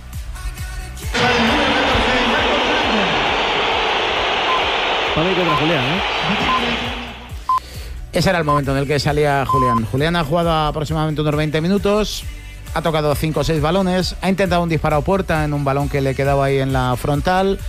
Para mí contra Julián, ¿eh? Ese era el momento en el que salía Julián. Julián ha jugado aproximadamente unos veinte minutos, ha tocado cinco o seis balones, ha intentado un disparo a puerta en un balón que le quedaba ahí en la frontal.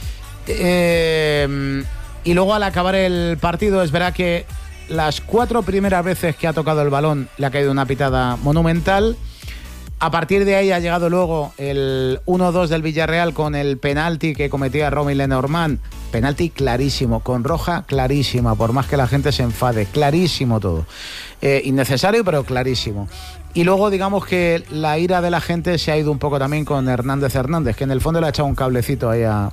Eh, y luego al acabar el partido es verdad que las cuatro primeras veces que ha tocado el balón le ha caído una pitada monumental. A partir de ahí ha llegado luego el uno dos del Villarreal con el penalti que cometía Romy Lenormand. Penalti clarísimo, con roja clarísima, por más que la gente se enfade. Clarísimo todo. Eh, innecesario, pero clarísimo. Y luego digamos que la ira de la gente se ha ido un poco también con Hernández Hernández, que en el fondo le ha echado un cablecito ahí a,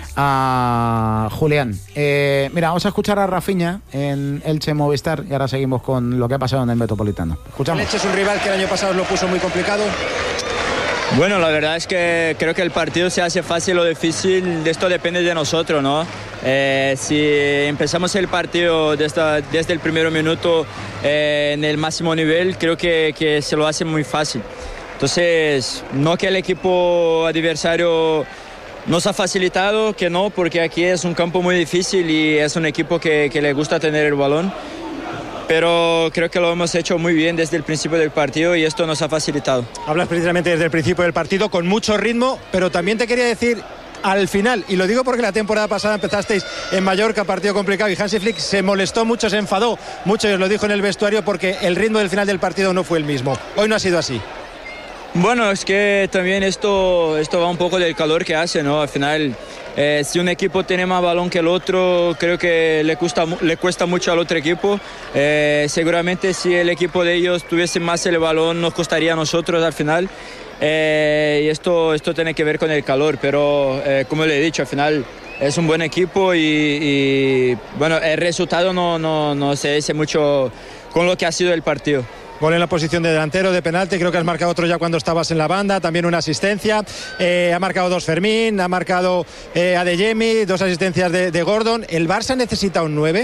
a Julián. Eh, mira, vamos a escuchar a Rafinha en Elche Movistar y ahora seguimos con lo que ha pasado en el Metropolitano. Escuchamos. El Elche es un rival que el año pasado lo puso muy complicado. Bueno, la verdad es que creo que el partido se hace fácil o difícil, de esto depende de nosotros, ¿no? Eh, si empezamos el partido desde, desde el primer minuto eh, en el máximo nivel, creo que, que se lo hace muy fácil. Entonces, no que el equipo adversario nos ha facilitado, que no, porque aquí es un campo muy difícil y es un equipo que, que le gusta tener el balón. Pero creo que lo hemos hecho muy bien desde el principio del partido y esto nos ha facilitado. Hablas precisamente desde el principio del partido con mucho ritmo, pero también te quería decir al final, y lo digo porque la temporada pasada empezasteis en Mallorca, partido complicado, y Hansi Flick se molestó mucho, se enfadó mucho y os lo dijo en el vestuario porque el ritmo del final del partido no fue el mismo. Hoy no ha sido así. Bueno, es que también esto, esto va un poco del calor que hace, ¿no? Al final, eh, si un equipo tiene más balón que el otro, creo que le cuesta, le cuesta mucho al otro equipo. Eh, seguramente si el equipo de ellos tuviese más el balón, nos costaría a nosotros al final. Eh, y esto, esto tiene que ver con el calor, pero eh, como le he dicho, al final es un buen equipo y, y bueno, el resultado no, no, no se dice mucho con lo que ha sido el partido. Gol en la posición de delantero, de penalti, creo que has marcado otro ya cuando estabas en la banda, también una asistencia, eh, ha marcado dos Fermín, ha marcado eh, Adeyemi, dos asistencias de, de Gordon. ¿El Barça necesita un nueve?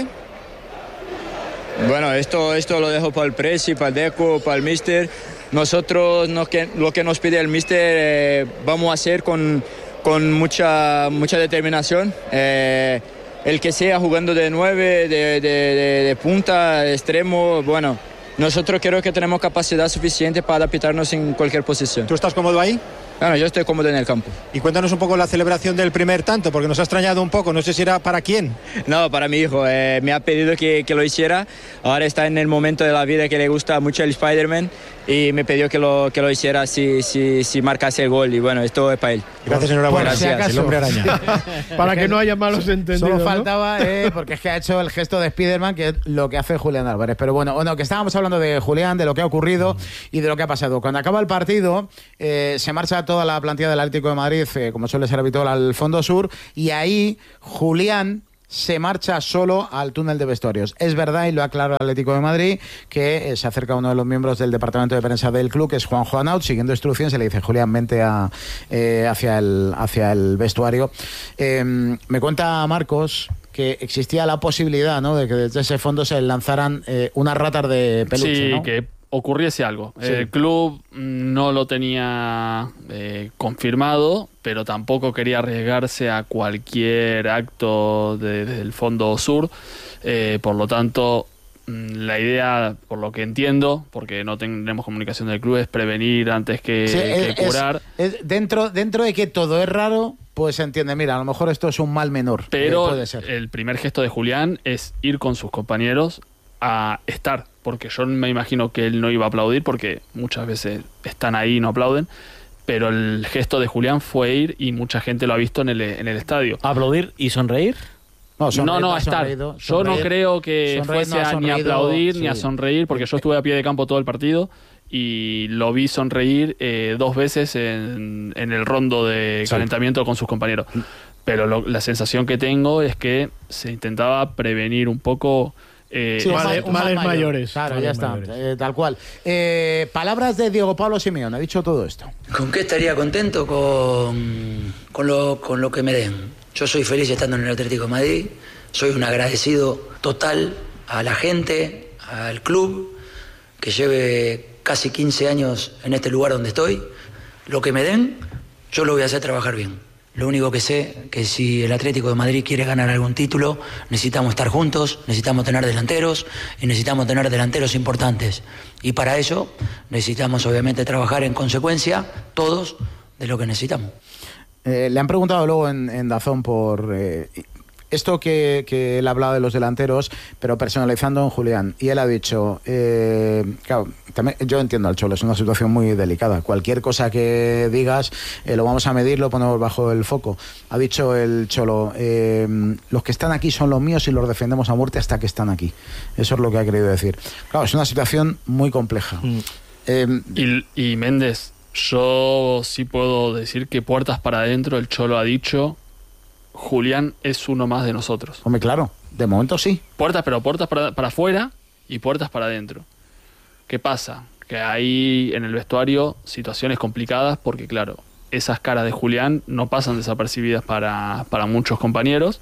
Bueno, esto, esto lo dejo para el Presi, para el Deco, para el Mister. Nosotros no, que, lo que nos pide el Mister eh, vamos a hacer con, con mucha, mucha determinación. Eh, el que sea jugando de nueve, de, de, de, de punta, de extremo, bueno, nosotros creo que tenemos capacidad suficiente para adaptarnos en cualquier posición. ¿Tú estás cómodo ahí? Bueno, yo estoy cómodo en el campo. Y cuéntanos un poco la celebración del primer tanto, porque nos ha extrañado un poco, no sé si era para quién. No, para mi hijo, eh, me ha pedido que, que lo hiciera, ahora está en el momento de la vida que le gusta mucho el Spider-Man y me pidió que lo, que lo hiciera si, si, si marcase el gol y bueno, esto es para él. Gracias, enhorabuena. Gracias. Gracias, el hombre araña. Para que no haya malos entendidos. Solo ¿no? faltaba, eh, porque es que ha hecho el gesto de Spiderman, que es lo que hace Julián Álvarez. Pero bueno, bueno, que estábamos hablando de Julián, de lo que ha ocurrido y de lo que ha pasado. Cuando acaba el partido, eh, se marcha toda la plantilla del Atlético de Madrid, eh, como suele ser habitual, al Fondo Sur, y ahí Julián se marcha solo al túnel de vestuarios. Es verdad, y lo aclara el Atlético de Madrid, que eh, se acerca uno de los miembros del departamento de prensa del club, que es Juan Juanaut, siguiendo instrucciones, se le dice: Julián, vente a, eh, hacia, el, hacia el vestuario. Eh, me cuenta Marcos que existía la posibilidad, ¿no?, de que desde ese fondo se lanzaran eh, unas ratas de peluche, sí, ¿no? que ocurriese algo. Sí. El club no lo tenía eh, confirmado, pero tampoco quería arriesgarse a cualquier acto de, del Fondo Sur. Eh, por lo tanto, la idea, por lo que entiendo, porque no tenemos comunicación del club, es prevenir antes que, Sí, que es, curar. Es, es dentro, dentro de que todo es raro, pues se entiende, mira, a lo mejor esto es un mal menor. Pero eh, puede ser. el primer gesto de Julián es ir con sus compañeros a estar, porque yo me imagino que él no iba a aplaudir, porque muchas veces están ahí y no aplauden, pero el gesto de Julián fue ir y mucha gente lo ha visto en el, en el estadio. ¿Aplaudir y sonreír? No, sonreír, no, no, no a estar. sonreído, Yo no sonreír. creo que Sonreír, fuese no ha a ni a sonreído, aplaudir sí. ni a sonreír, porque yo estuve a pie de campo todo el partido y lo vi sonreír eh, dos veces en, en el rondo de Sí. calentamiento con sus compañeros. Pero lo- la sensación que tengo es que se intentaba prevenir un poco... Eh, Sí, un Male- mal- un mal males mayor. mayores. Claro, Males ya está, mayores. eh, tal cual. Eh, palabras de Diego Pablo Simeone, ha dicho todo esto. ¿Con qué estaría contento? Con, con, lo, con lo que me den. Yo soy feliz estando en el Atlético de Madrid, soy un agradecido total a la gente, al club, que lleve casi quince años en este lugar donde estoy. Lo que me den, yo lo voy a hacer trabajar bien. Lo único que sé que si el Atlético de Madrid quiere ganar algún título, necesitamos estar juntos, necesitamos tener delanteros y necesitamos tener delanteros importantes. Y para eso necesitamos obviamente trabajar en consecuencia todos de lo que necesitamos. Eh, le han preguntado luego en, en Dazón por eh, esto que, que él hablaba de los delanteros, pero personalizando en Julián. Y él ha dicho, eh, claro, también, yo entiendo al Cholo, es una situación muy delicada. Cualquier cosa que digas, eh, lo vamos a medir, lo ponemos bajo el foco. Ha dicho el Cholo, eh, los que están aquí son los míos y los defendemos a muerte hasta que están aquí. Eso es lo que ha querido decir. Claro, es una situación muy compleja. Mm. Eh, Y, y Méndez, yo sí puedo decir que puertas para adentro, el Cholo ha dicho, Julián es uno más de nosotros. Hombre, claro, de momento sí. Puertas, pero puertas para, para afuera y puertas para adentro. ¿Qué pasa? Que hay en el vestuario situaciones complicadas porque, claro, esas caras de Julián no pasan desapercibidas para, para muchos compañeros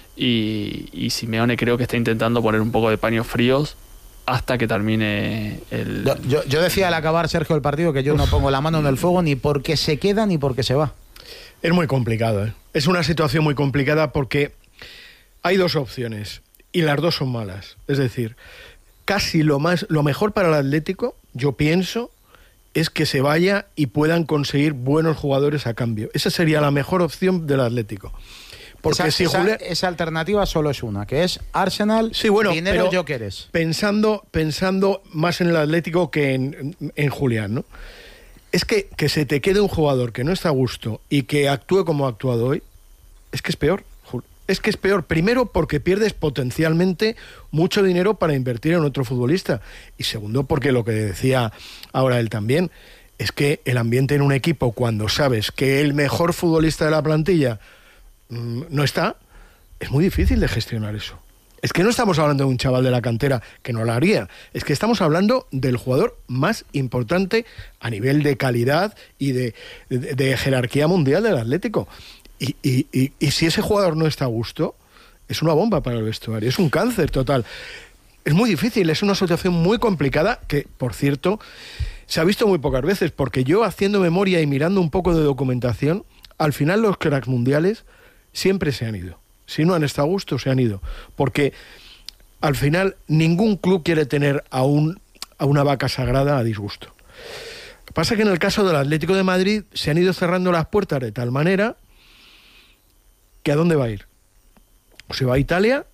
y, y Simeone creo que está intentando poner un poco de paños fríos hasta que termine el... Yo, yo, yo decía al acabar, Sergio, el partido, que yo no pongo la mano en el fuego ni porque se queda ni porque se va. Es muy complicado, ¿eh? Es una situación muy complicada porque hay dos opciones y las dos son malas. Es decir, casi lo más, lo mejor para el Atlético, yo pienso, es que se vaya y puedan conseguir buenos jugadores a cambio. Esa sería la mejor opción del Atlético. Porque esa, si esa, Julián... esa alternativa solo es una, que es Arsenal, sí, bueno, dinero, pero Jokeres. Pensando, pensando más en el Atlético que en, en, en Julián, ¿no? Es que, que se te quede un jugador que no está a gusto y que actúe como ha actuado hoy, es que es peor. Es que es peor, primero porque pierdes potencialmente mucho dinero para invertir en otro futbolista y segundo porque lo que decía ahora él también, es que el ambiente en un equipo cuando sabes que el mejor futbolista de la plantilla mmm, no está, es muy difícil de gestionar eso. Es que no estamos hablando de un chaval de la cantera que no lo haría, es que estamos hablando del jugador más importante a nivel de calidad y de, de, de jerarquía mundial del Atlético. Y, y, y, y si ese jugador no está a gusto, es una bomba para el vestuario, es un cáncer total. Es muy difícil, es una situación muy complicada que, por cierto, se ha visto muy pocas veces, porque yo haciendo memoria y mirando un poco de documentación, al final los cracks mundiales siempre se han ido. Si no han estado a gusto, se han ido. Porque al final ningún club quiere tener a, un, a una vaca sagrada a disgusto. Pasa que en el caso del Atlético de Madrid se han ido cerrando las puertas de tal manera que ¿a dónde va a ir? O se va a Italia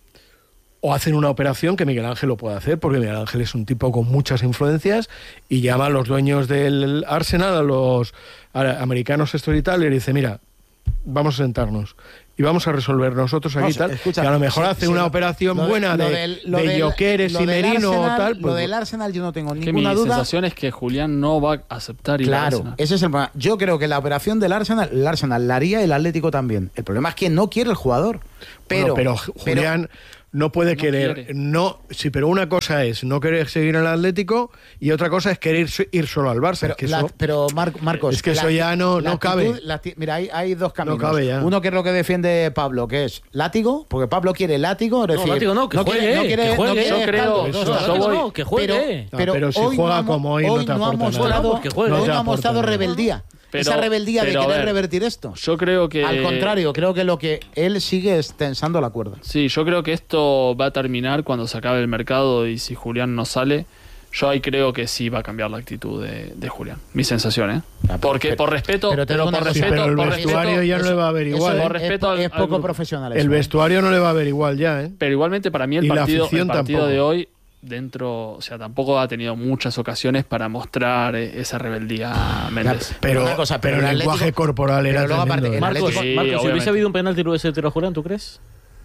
o hacen una operación que Miguel Ángel lo puede hacer, porque Miguel Ángel es un tipo con muchas influencias y llama a los dueños del Arsenal, a los americanos estos y tal, y le dice, mira, vamos a sentarnos y vamos a resolver nosotros aquí no, tal, escucha, y a lo mejor sí, hace sí, una lo, operación lo buena de, de, de, de Gyökeres y Merino o tal. Pues, lo del Arsenal yo no tengo que ninguna mi duda. Mi sensación es que Julián no va a aceptar ir claro, al Arsenal. Ese es el problema. Yo creo que la operación del Arsenal, el Arsenal la haría el Atlético también. El problema es que no quiere el jugador. Pero, bueno, pero Julián... Pero, no puede no querer, quiere. no, sí, pero una cosa es no querer seguir en el Atlético y otra cosa es querer ir solo al Barça. Pero, es que la, eso, pero Mar, Marcos, es que eso ya no, no cabe. La, mira, hay, hay dos caminos. No cabe ya. Uno que es lo que defiende Pablo, que es látigo, porque Pablo quiere látigo. Es decir, no, látigo no, que no juegue, quiere, no quiere, que juegue. No quiere yo creo, eso, eso, eso, voy, no, que juegue. Pero, pero, no, pero si hoy juega no, como hoy, hoy no te no ha aporta mostrado, nada. Hoy no no ha mostrado rebeldía. Pero, Esa rebeldía de querer ver, revertir esto. Yo creo que... Al contrario, creo que lo que él sigue es tensando la cuerda. Sí, yo creo que esto va a terminar cuando se acabe el mercado y si Julián no sale, yo ahí creo que sí va a cambiar la actitud de, de Julián. Mi sensación, ¿eh? Porque pero, por respeto... Pero, pero por respeto, sí, pero el por vestuario respeto, ya no eso, le va a ver igual. Por es, respeto es, al, es poco al, profesional. El eso, vestuario no le va a ver igual ya, ¿eh? Pero igualmente para mí el y partido, el partido tampoco. de hoy... dentro, o sea, tampoco ha tenido muchas ocasiones para mostrar esa rebeldía Méndez. Pero, pero, cosa, pero, pero el lenguaje Atlético, corporal era luego aparte, ¿eh? Marcos, sí, Marcos si hubiese habido un penalti lo hubiese tirado Julián, ¿tú crees?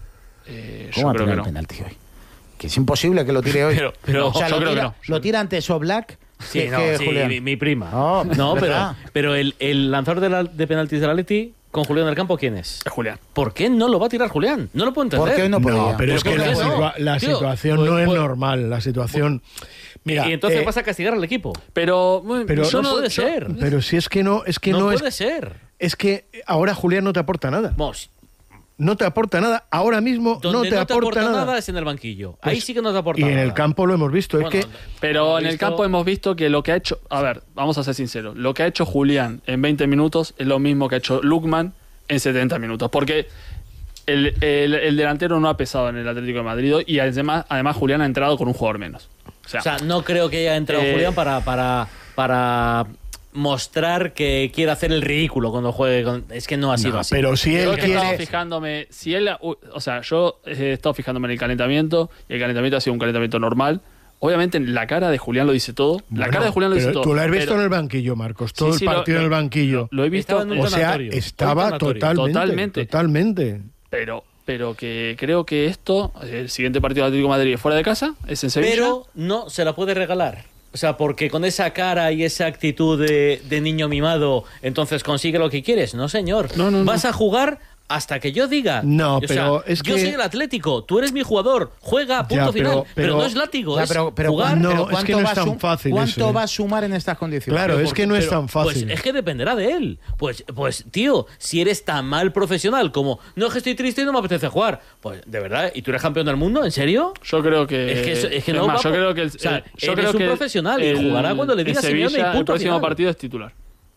Eh, ¿Cómo yo creo que no. penalti hoy? Que es imposible que lo tire hoy. pero, pero o sea, yo lo creo tira, que no. Lo tira ante Soblak. Sí, que, no, que sí, Julián. Mi, mi prima. Oh, no, pero, pero el, el lanzador de, la, de penaltis del Atleti con Julián del Campo, ¿quién es? Es Julián. ¿Por qué no lo va a tirar Julián? No lo puedo entender. ¿Por qué no podía? No, pero es que la, no? situa la Tío, situación pues, no es pues, normal. La situación... Mira, y entonces eh, vas a castigar al equipo. Pero, pero eso no, no puede ser. Pero si es que no, es que no, no puede es, ser. Es que ahora Julián no te aporta nada. Vos. No te aporta nada. Ahora mismo Donde no te, no te aporta, aporta nada. nada es en el banquillo. Pues, Ahí sí que no te aporta y nada. Y en el campo lo hemos visto. Bueno, es que, pero en visto... el campo hemos visto que lo que ha hecho... A ver, vamos a ser sinceros. Lo que ha hecho Julián en veinte minutos es lo mismo que ha hecho Lukman en setenta minutos. Porque el, el, el delantero no ha pesado en el Atlético de Madrid y además, además Julián ha entrado con un jugador menos. O sea, o sea no creo que haya entrado eh, Julián para... para, para... mostrar que quiere hacer el ridículo cuando juegue con... es que no ha sido no, así. Pero si él yo quiere... he estado fijándome, si él, o sea, yo he estado fijándome en el calentamiento y el calentamiento ha sido un calentamiento normal. Obviamente la cara de Julián lo dice todo. Bueno, la cara de Julián lo dice todo. Tú lo has visto pero... en el banquillo, Marcos. Todo sí, sí, el partido lo, en el banquillo. Lo, lo he visto. En un o sea, estaba totalmente, totalmente. Totalmente. Pero, pero que creo que esto, el siguiente partido de Atlético de Madrid fuera de casa, es en Sevilla. Pero no se la puede regalar. O sea, porque con esa cara y esa actitud de, de niño mimado, entonces consigue lo que quieres. No, señor. No, no, Vas no. a jugar hasta que yo diga. No, o pero sea, es yo que... soy el Atlético, tú eres mi jugador, juega, punto ya, final. pero, Pero, pero no es látigo, ya, es pero, pero, jugar. No, pero es que no es tan fácil ¿Cuánto eso, va eh? a sumar en estas condiciones? Claro, Pero es que no es pero, tan fácil. Pues es que dependerá de él. Pues, pues, tío, si eres tan mal profesional como no es que estoy triste y no me apetece jugar, pues de verdad, ¿y tú eres campeón del mundo? ¿En serio? Yo creo que. Es que, es, es que es no más, va yo por... creo que el, o sea, yo eres creo un que profesional el, y jugará cuando le diga Sevilla, Simeone y punto el próximo final. partido es titular.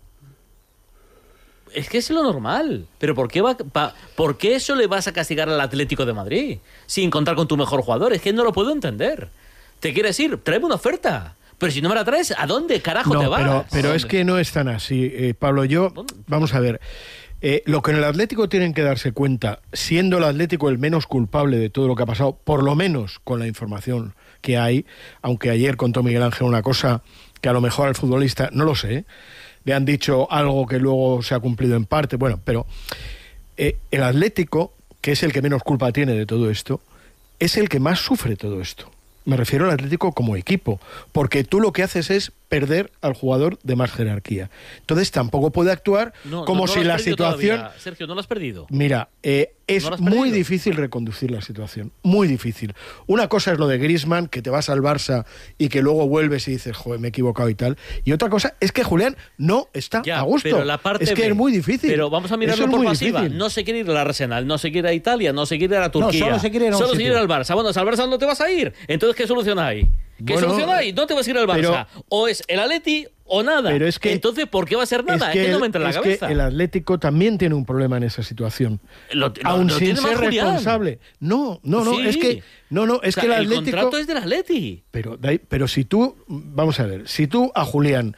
Es que es lo normal. Pero ¿por qué, va, pa, ¿por qué eso le vas a castigar al Atlético de Madrid sin contar con tu mejor jugador? Es que no lo puedo entender. ¿Te quieres ir? Tráeme una oferta. Pero si no me la traes, ¿a dónde carajo no, te vas? Pero, pero es que no es tan así, eh, Pablo. Yo, vamos a ver. Eh, lo que en el Atlético tienen que darse cuenta, siendo el Atlético el menos culpable de todo lo que ha pasado, por lo menos con la información que hay, aunque ayer contó Miguel Ángel una cosa que a lo mejor al futbolista, no lo sé, le han dicho algo que luego se ha cumplido en parte, bueno, pero eh, el Atlético, que es el que menos culpa tiene de todo esto, es el que más sufre todo esto. Me refiero al Atlético como equipo, porque tú lo que haces es perder al jugador de más jerarquía. Entonces tampoco puede actuar no, como no, no si la situación... Todavía. Sergio, ¿no lo has perdido? Mira, eh, es ¿No muy difícil reconducir la situación, muy difícil. Una cosa es lo de Griezmann, que te vas al Barça y que luego vuelves y dices, joder, me he equivocado y tal. Y otra cosa es que Julián no está ya, a gusto. Pero la parte es que B, es muy difícil. Pero vamos a mirarlo Eso por es muy pasiva. difícil. No se quiere ir al Arsenal, no se quiere ir a Italia, no se quiere ir a Turquía. No, solo se quiere ir a un Solo se sitio. quiere ir al Barça. Bueno, al Barça no te vas a ir. Entonces, ¿qué solución hay? ¿Qué Bueno, solución hay? No te vas a ir al Barça. pero- O es el Atleti o nada. Pero es que, entonces, ¿por qué va a ser nada? Es que, es que no el, me entra en la es cabeza. que el Atlético también tiene un problema en esa situación. Lo, lo, Aún lo sin tiene ser más Julián. responsable. No, no, no, Sí. es que no, no, es O sea, que el el Atlético. contrato es del Atleti. Pero, de- pero si tú, vamos a ver, si tú a Julián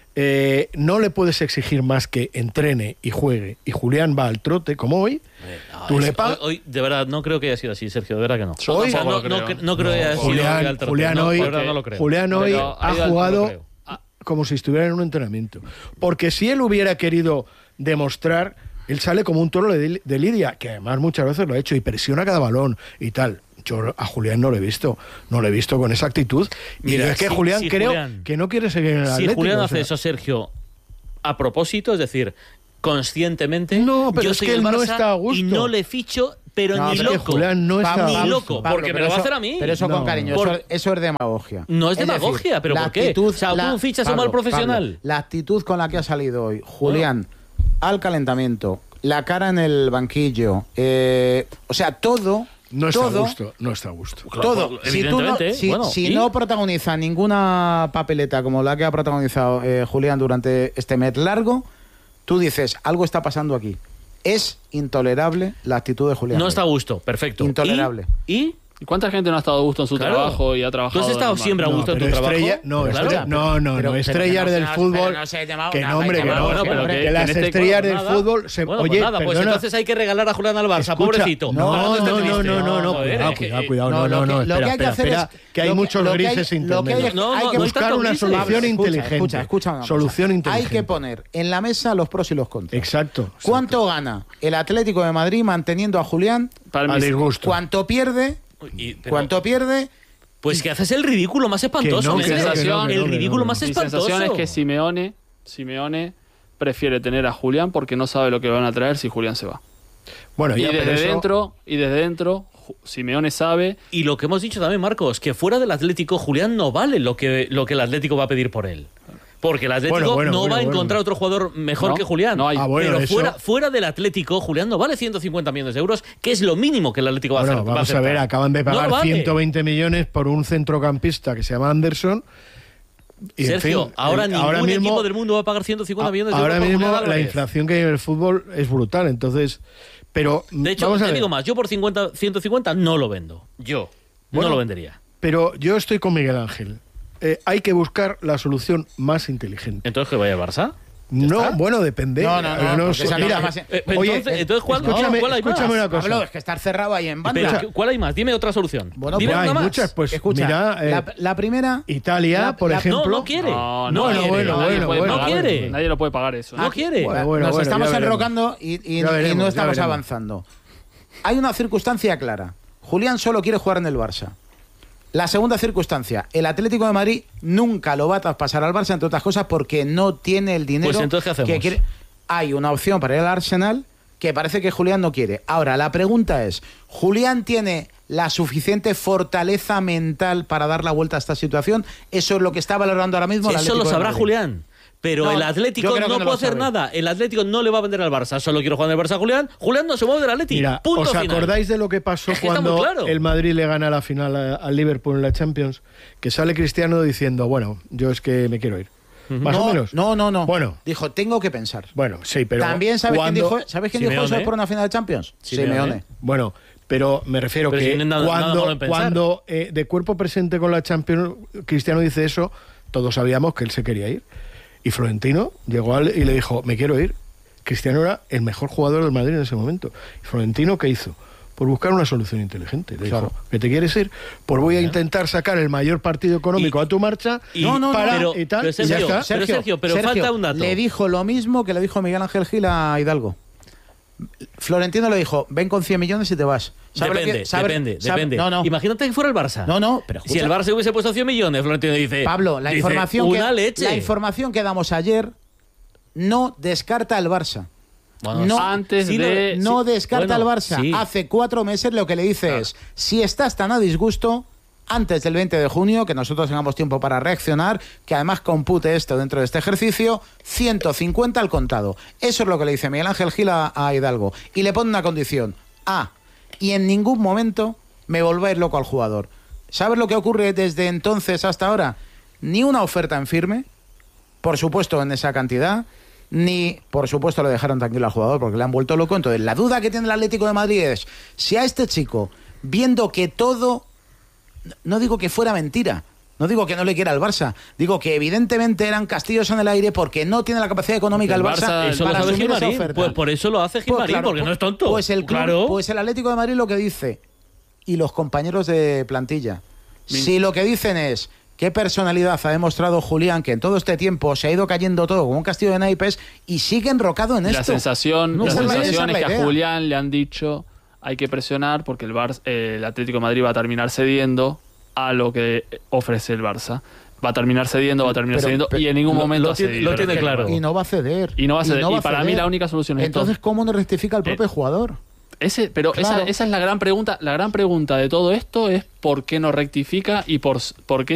eh, no le puedes exigir más que entrene y juegue, y Julián va al trote como hoy, No, tú es- le pagas. hoy, hoy, de verdad, no creo que haya sido así, Sergio, de verdad que no. Yo Hoy- O sea, no, tampoco no, lo creo. cre- no creo que haya sido Julián, al trote. Julián no, hoy, de verdad no lo creo. Julián hoy Pero ha ha ido al- jugado no lo creo. como si estuviera en un entrenamiento. Porque si él hubiera querido demostrar, él sale como un toro de, de lidia, que además muchas veces lo ha hecho y presiona cada balón y tal. Yo a Julián no lo he visto, no lo he visto con esa actitud. Mira, y es que si- Julián si creo Julián- que no quiere seguir en el Si Atlético. Julián o hace sea. eso, Sergio, a propósito, es decir, conscientemente, No, pero yo es soy que el él no Barça está a gusto. y no le ficho, pero No, ni pero es que loco. Julián no está ni a gusto. loco, Pablo, porque me pero lo va a eso- hacer a mí. Pero eso No. con cariño, Por- eso, eso es demagogia. No es demagogia, decir, pero la ¿por qué? actitud- O sea, tú fichas a un mal profesional. Pablo, la actitud con la que ha salido hoy Julián al calentamiento, la cara en el banquillo, eh, o sea, todo... No está todo, a gusto, no está a gusto. Todo. Si, tú no, Evidentemente, si, bueno, si ¿y? no protagoniza ninguna papeleta como la que ha protagonizado eh, Julián durante este mes largo, tú dices, algo está pasando aquí. Es intolerable la actitud de Julián. No hoy. está a gusto, perfecto. Intolerable. ¿Y? ¿Y? ¿Y cuánta gente no ha estado a gusto en su Claro. trabajo y ha trabajado? ¿Tú has estado normal? siempre a No, gusto en tu pero trabajo? estrella- no, Claro. estrella- no, no, Pero- no, pero estrellas que no del seas- fútbol. pero no sé, demagogia, Que no, hombre, que demagogia, no. bueno, pero que, que- que las que en este- estrellas bueno, del nada. fútbol se. Bueno, oye, pues nada, pues perdona. entonces hay que regalar a Julián al Barça, Escucha, pobrecito. No, Para no, esté no, triste. no, no, no, Joder, cuidado, es que- cuidado, cuidado, No, no, lo no, que- no, lo espera, que hay que espera, hacer espera, es- que hay lo que- muchos lo que hay- grises lo que hay- intermedios. No, no, hay que no hay buscar tantos una grises. solución Escucha, inteligente. Escucha, escucha una cosa. Solución inteligente. Hay que poner en la mesa los pros y los contras. Exacto. ¿Cuánto gana el Atlético de Madrid manteniendo a Julián? Para A mí, disgusto. ¿Cuánto pierde? Y- pero- ¿Cuánto pierde? Pues que haces el ridículo más espantoso. no, ¿me que no, entiendes? que no, que el no, que ridículo no, más mi espantoso. sensación es que Simeone, Simeone prefiere tener a Julián porque no sabe lo que van a traer si Julián se va. Bueno, Y ya, pero desde eso- dentro, y desde dentro, Ju- Simeone sabe. Y lo que hemos dicho también, Marcos, que fuera del Atlético, Julián no vale lo que, lo que el Atlético va a pedir por él. Porque el Atlético Bueno, bueno, no bueno, va a bueno. encontrar otro jugador mejor No, que Julián. no hay. Ah, bueno, Pero eso- fuera, fuera del Atlético, Julián no vale ciento cincuenta millones de euros, que es lo mínimo que el Atlético va a Bueno, hacer. va vamos a aceptar. ver, acaban de No pagar vale. ciento veinte millones por un centrocampista que se llama Anderson. Y, en Sergio, fin, ahora el- ningún ahora mismo, equipo del mundo va a pagar ciento cincuenta millones de ahora euros por mismo Julián la Álvarez. inflación que hay en el fútbol es brutal, entonces, pero De hecho, vamos a te ver. digo más, yo por cincuenta, ciento cincuenta no lo vendo. Yo Bueno, no lo vendería. Pero yo estoy con Miguel Ángel. Eh, hay que buscar la solución más inteligente. Entonces, ¿que vaya al Barça? No, bueno, depende. No, no, no, porque sé, esa mira, cosa más- Eh, oye, entonces, entonces, ¿cuál, escúchame, ¿cuál hay escúchame más? una cosa. Pablo, es que estar cerrado ahí en Pero, banda. ¿qué- ¿cuál hay más? Dime otra solución. Bueno, Dime pues una hay más. muchas, pues Escucha, mira, eh, la, la primera... Italia, la- por la- ejemplo. No, no quiere. No, No no, quiere. bueno, nadie bueno, puede bueno. pagar- No quiere. Nadie lo puede pagar eso. No quiere. Bueno, bueno, Nos bueno, estamos ya veremos. enrocando y, y- Ya veremos, y no ya estamos veremos. avanzando. Hay una circunstancia clara. Julián solo quiere jugar en el Barça. La segunda circunstancia, el Atlético de Madrid nunca lo va a traspasar al Barça, entre otras cosas, porque no tiene el dinero Pues entonces, ¿qué hacemos? que quiere. Hay una opción para ir al Arsenal que parece que Julián no quiere. Ahora, la pregunta es, ¿Julián tiene la suficiente fortaleza mental para dar la vuelta a esta situación? Eso es lo que está valorando ahora mismo el Eso Atlético lo de sabrá Madrid. Julián. Pero No, el yo Atlético creo que no, no puede lo hacer sabe. nada. El Atlético no le va a vender al Barça. Solo quiero jugar en el Barça a Julián. Julián no se mueve del Atlético. Mira, Punto ¿os final. acordáis de lo que pasó Es que está cuando muy claro. el Madrid le gana la final a- al Liverpool en la Champions? Que sale Cristiano diciendo, bueno, yo es que me quiero ir. Más no, o menos. No, no, no. Bueno. Dijo, tengo que pensar. Bueno, sí, pero También sabes quién cuando- dijo, ¿sabes quién dijo Simeone. eso por una final de Champions? Simeone. Simeone. Bueno, pero me refiero Pero que si no hay nada- nada cuando, malo en pensar. cuando eh, de cuerpo presente con la Champions Cristiano dice eso, todos sabíamos que él se quería ir. Y Florentino llegó al, y le dijo, me quiero ir. Cristiano era el mejor jugador del Madrid en ese momento. ¿Y Florentino qué hizo? Por buscar una solución inteligente. Le Claro. dijo, ¿que te quieres ir? Pues voy a intentar sacar el mayor partido económico Y- a tu marcha y- No, no, no, para pero- y tal, pero y ya Sergio, está. Pero, Sergio, pero falta un dato. Le dijo lo mismo que le dijo Miguel Ángel Gil a Hidalgo. Florentino le dijo, ven con cien millones y te vas. ¿Sabe lo Depende, que- sabe- depende, sabe- depende. No, no. Imagínate que fuera el Barça. No, no, pero Si el escucha. Barça hubiese puesto cien millones, Florentino dice... Pablo, la dice, información, una que, leche. la información que damos ayer no descarta al Barça. Bueno, no, antes sí, de- no sí, descarta bueno, al Barça. sí. Hace cuatro meses lo que le dice es, si estás tan a disgusto, antes del veinte de junio, que nosotros tengamos tiempo para reaccionar, que además compute esto dentro de este ejercicio, ciento cincuenta al contado. Eso es lo que le dice Miguel Ángel Gil a, a Hidalgo. Y le pone una condición. Ah, y en ningún momento me volváis loco al jugador. ¿Sabes lo que ocurre desde entonces hasta ahora? Ni una oferta en firme, por supuesto, en esa cantidad, ni, por supuesto, le dejaron tranquilo al jugador porque le han vuelto loco. Entonces, la duda que tiene el Atlético de Madrid es si a este chico, viendo que todo, no digo que fuera mentira, no digo que no le quiera al Barça, digo que evidentemente eran castillos en el aire porque no tiene la capacidad económica el Barça, Barça eso para lo sabe asumir esa Gilmarín. oferta. Pues por eso lo hace Gilmarín, Pues claro, porque no es tonto. Pues el, club, claro. pues el Atlético de Madrid lo que dice, y los compañeros de plantilla, Min. si lo que dicen es qué personalidad ha demostrado Julián, que en todo este tiempo se ha ido cayendo todo como un castillo de naipes y sigue enrocado en La esto. sensación, No, la esa es la- sensación esa es es la que a idea. Julián le han dicho hay que presionar porque el, Bar, eh, el Atlético de Madrid va a terminar cediendo a lo que ofrece el Barça. Va a terminar cediendo, va a terminar Pero- cediendo pero- y en ningún lo- momento lo ha tiene- cedido. lo tiene claro. Y no va a ceder. Y no va a ceder. no Y, va a para mí ceder. la única solución es esto. Entonces, ¿cómo no rectifica el propio Eh, jugador? Ese, pero Claro. esa, esa es la gran pregunta. La gran pregunta de todo esto es por qué no rectifica y por, por qué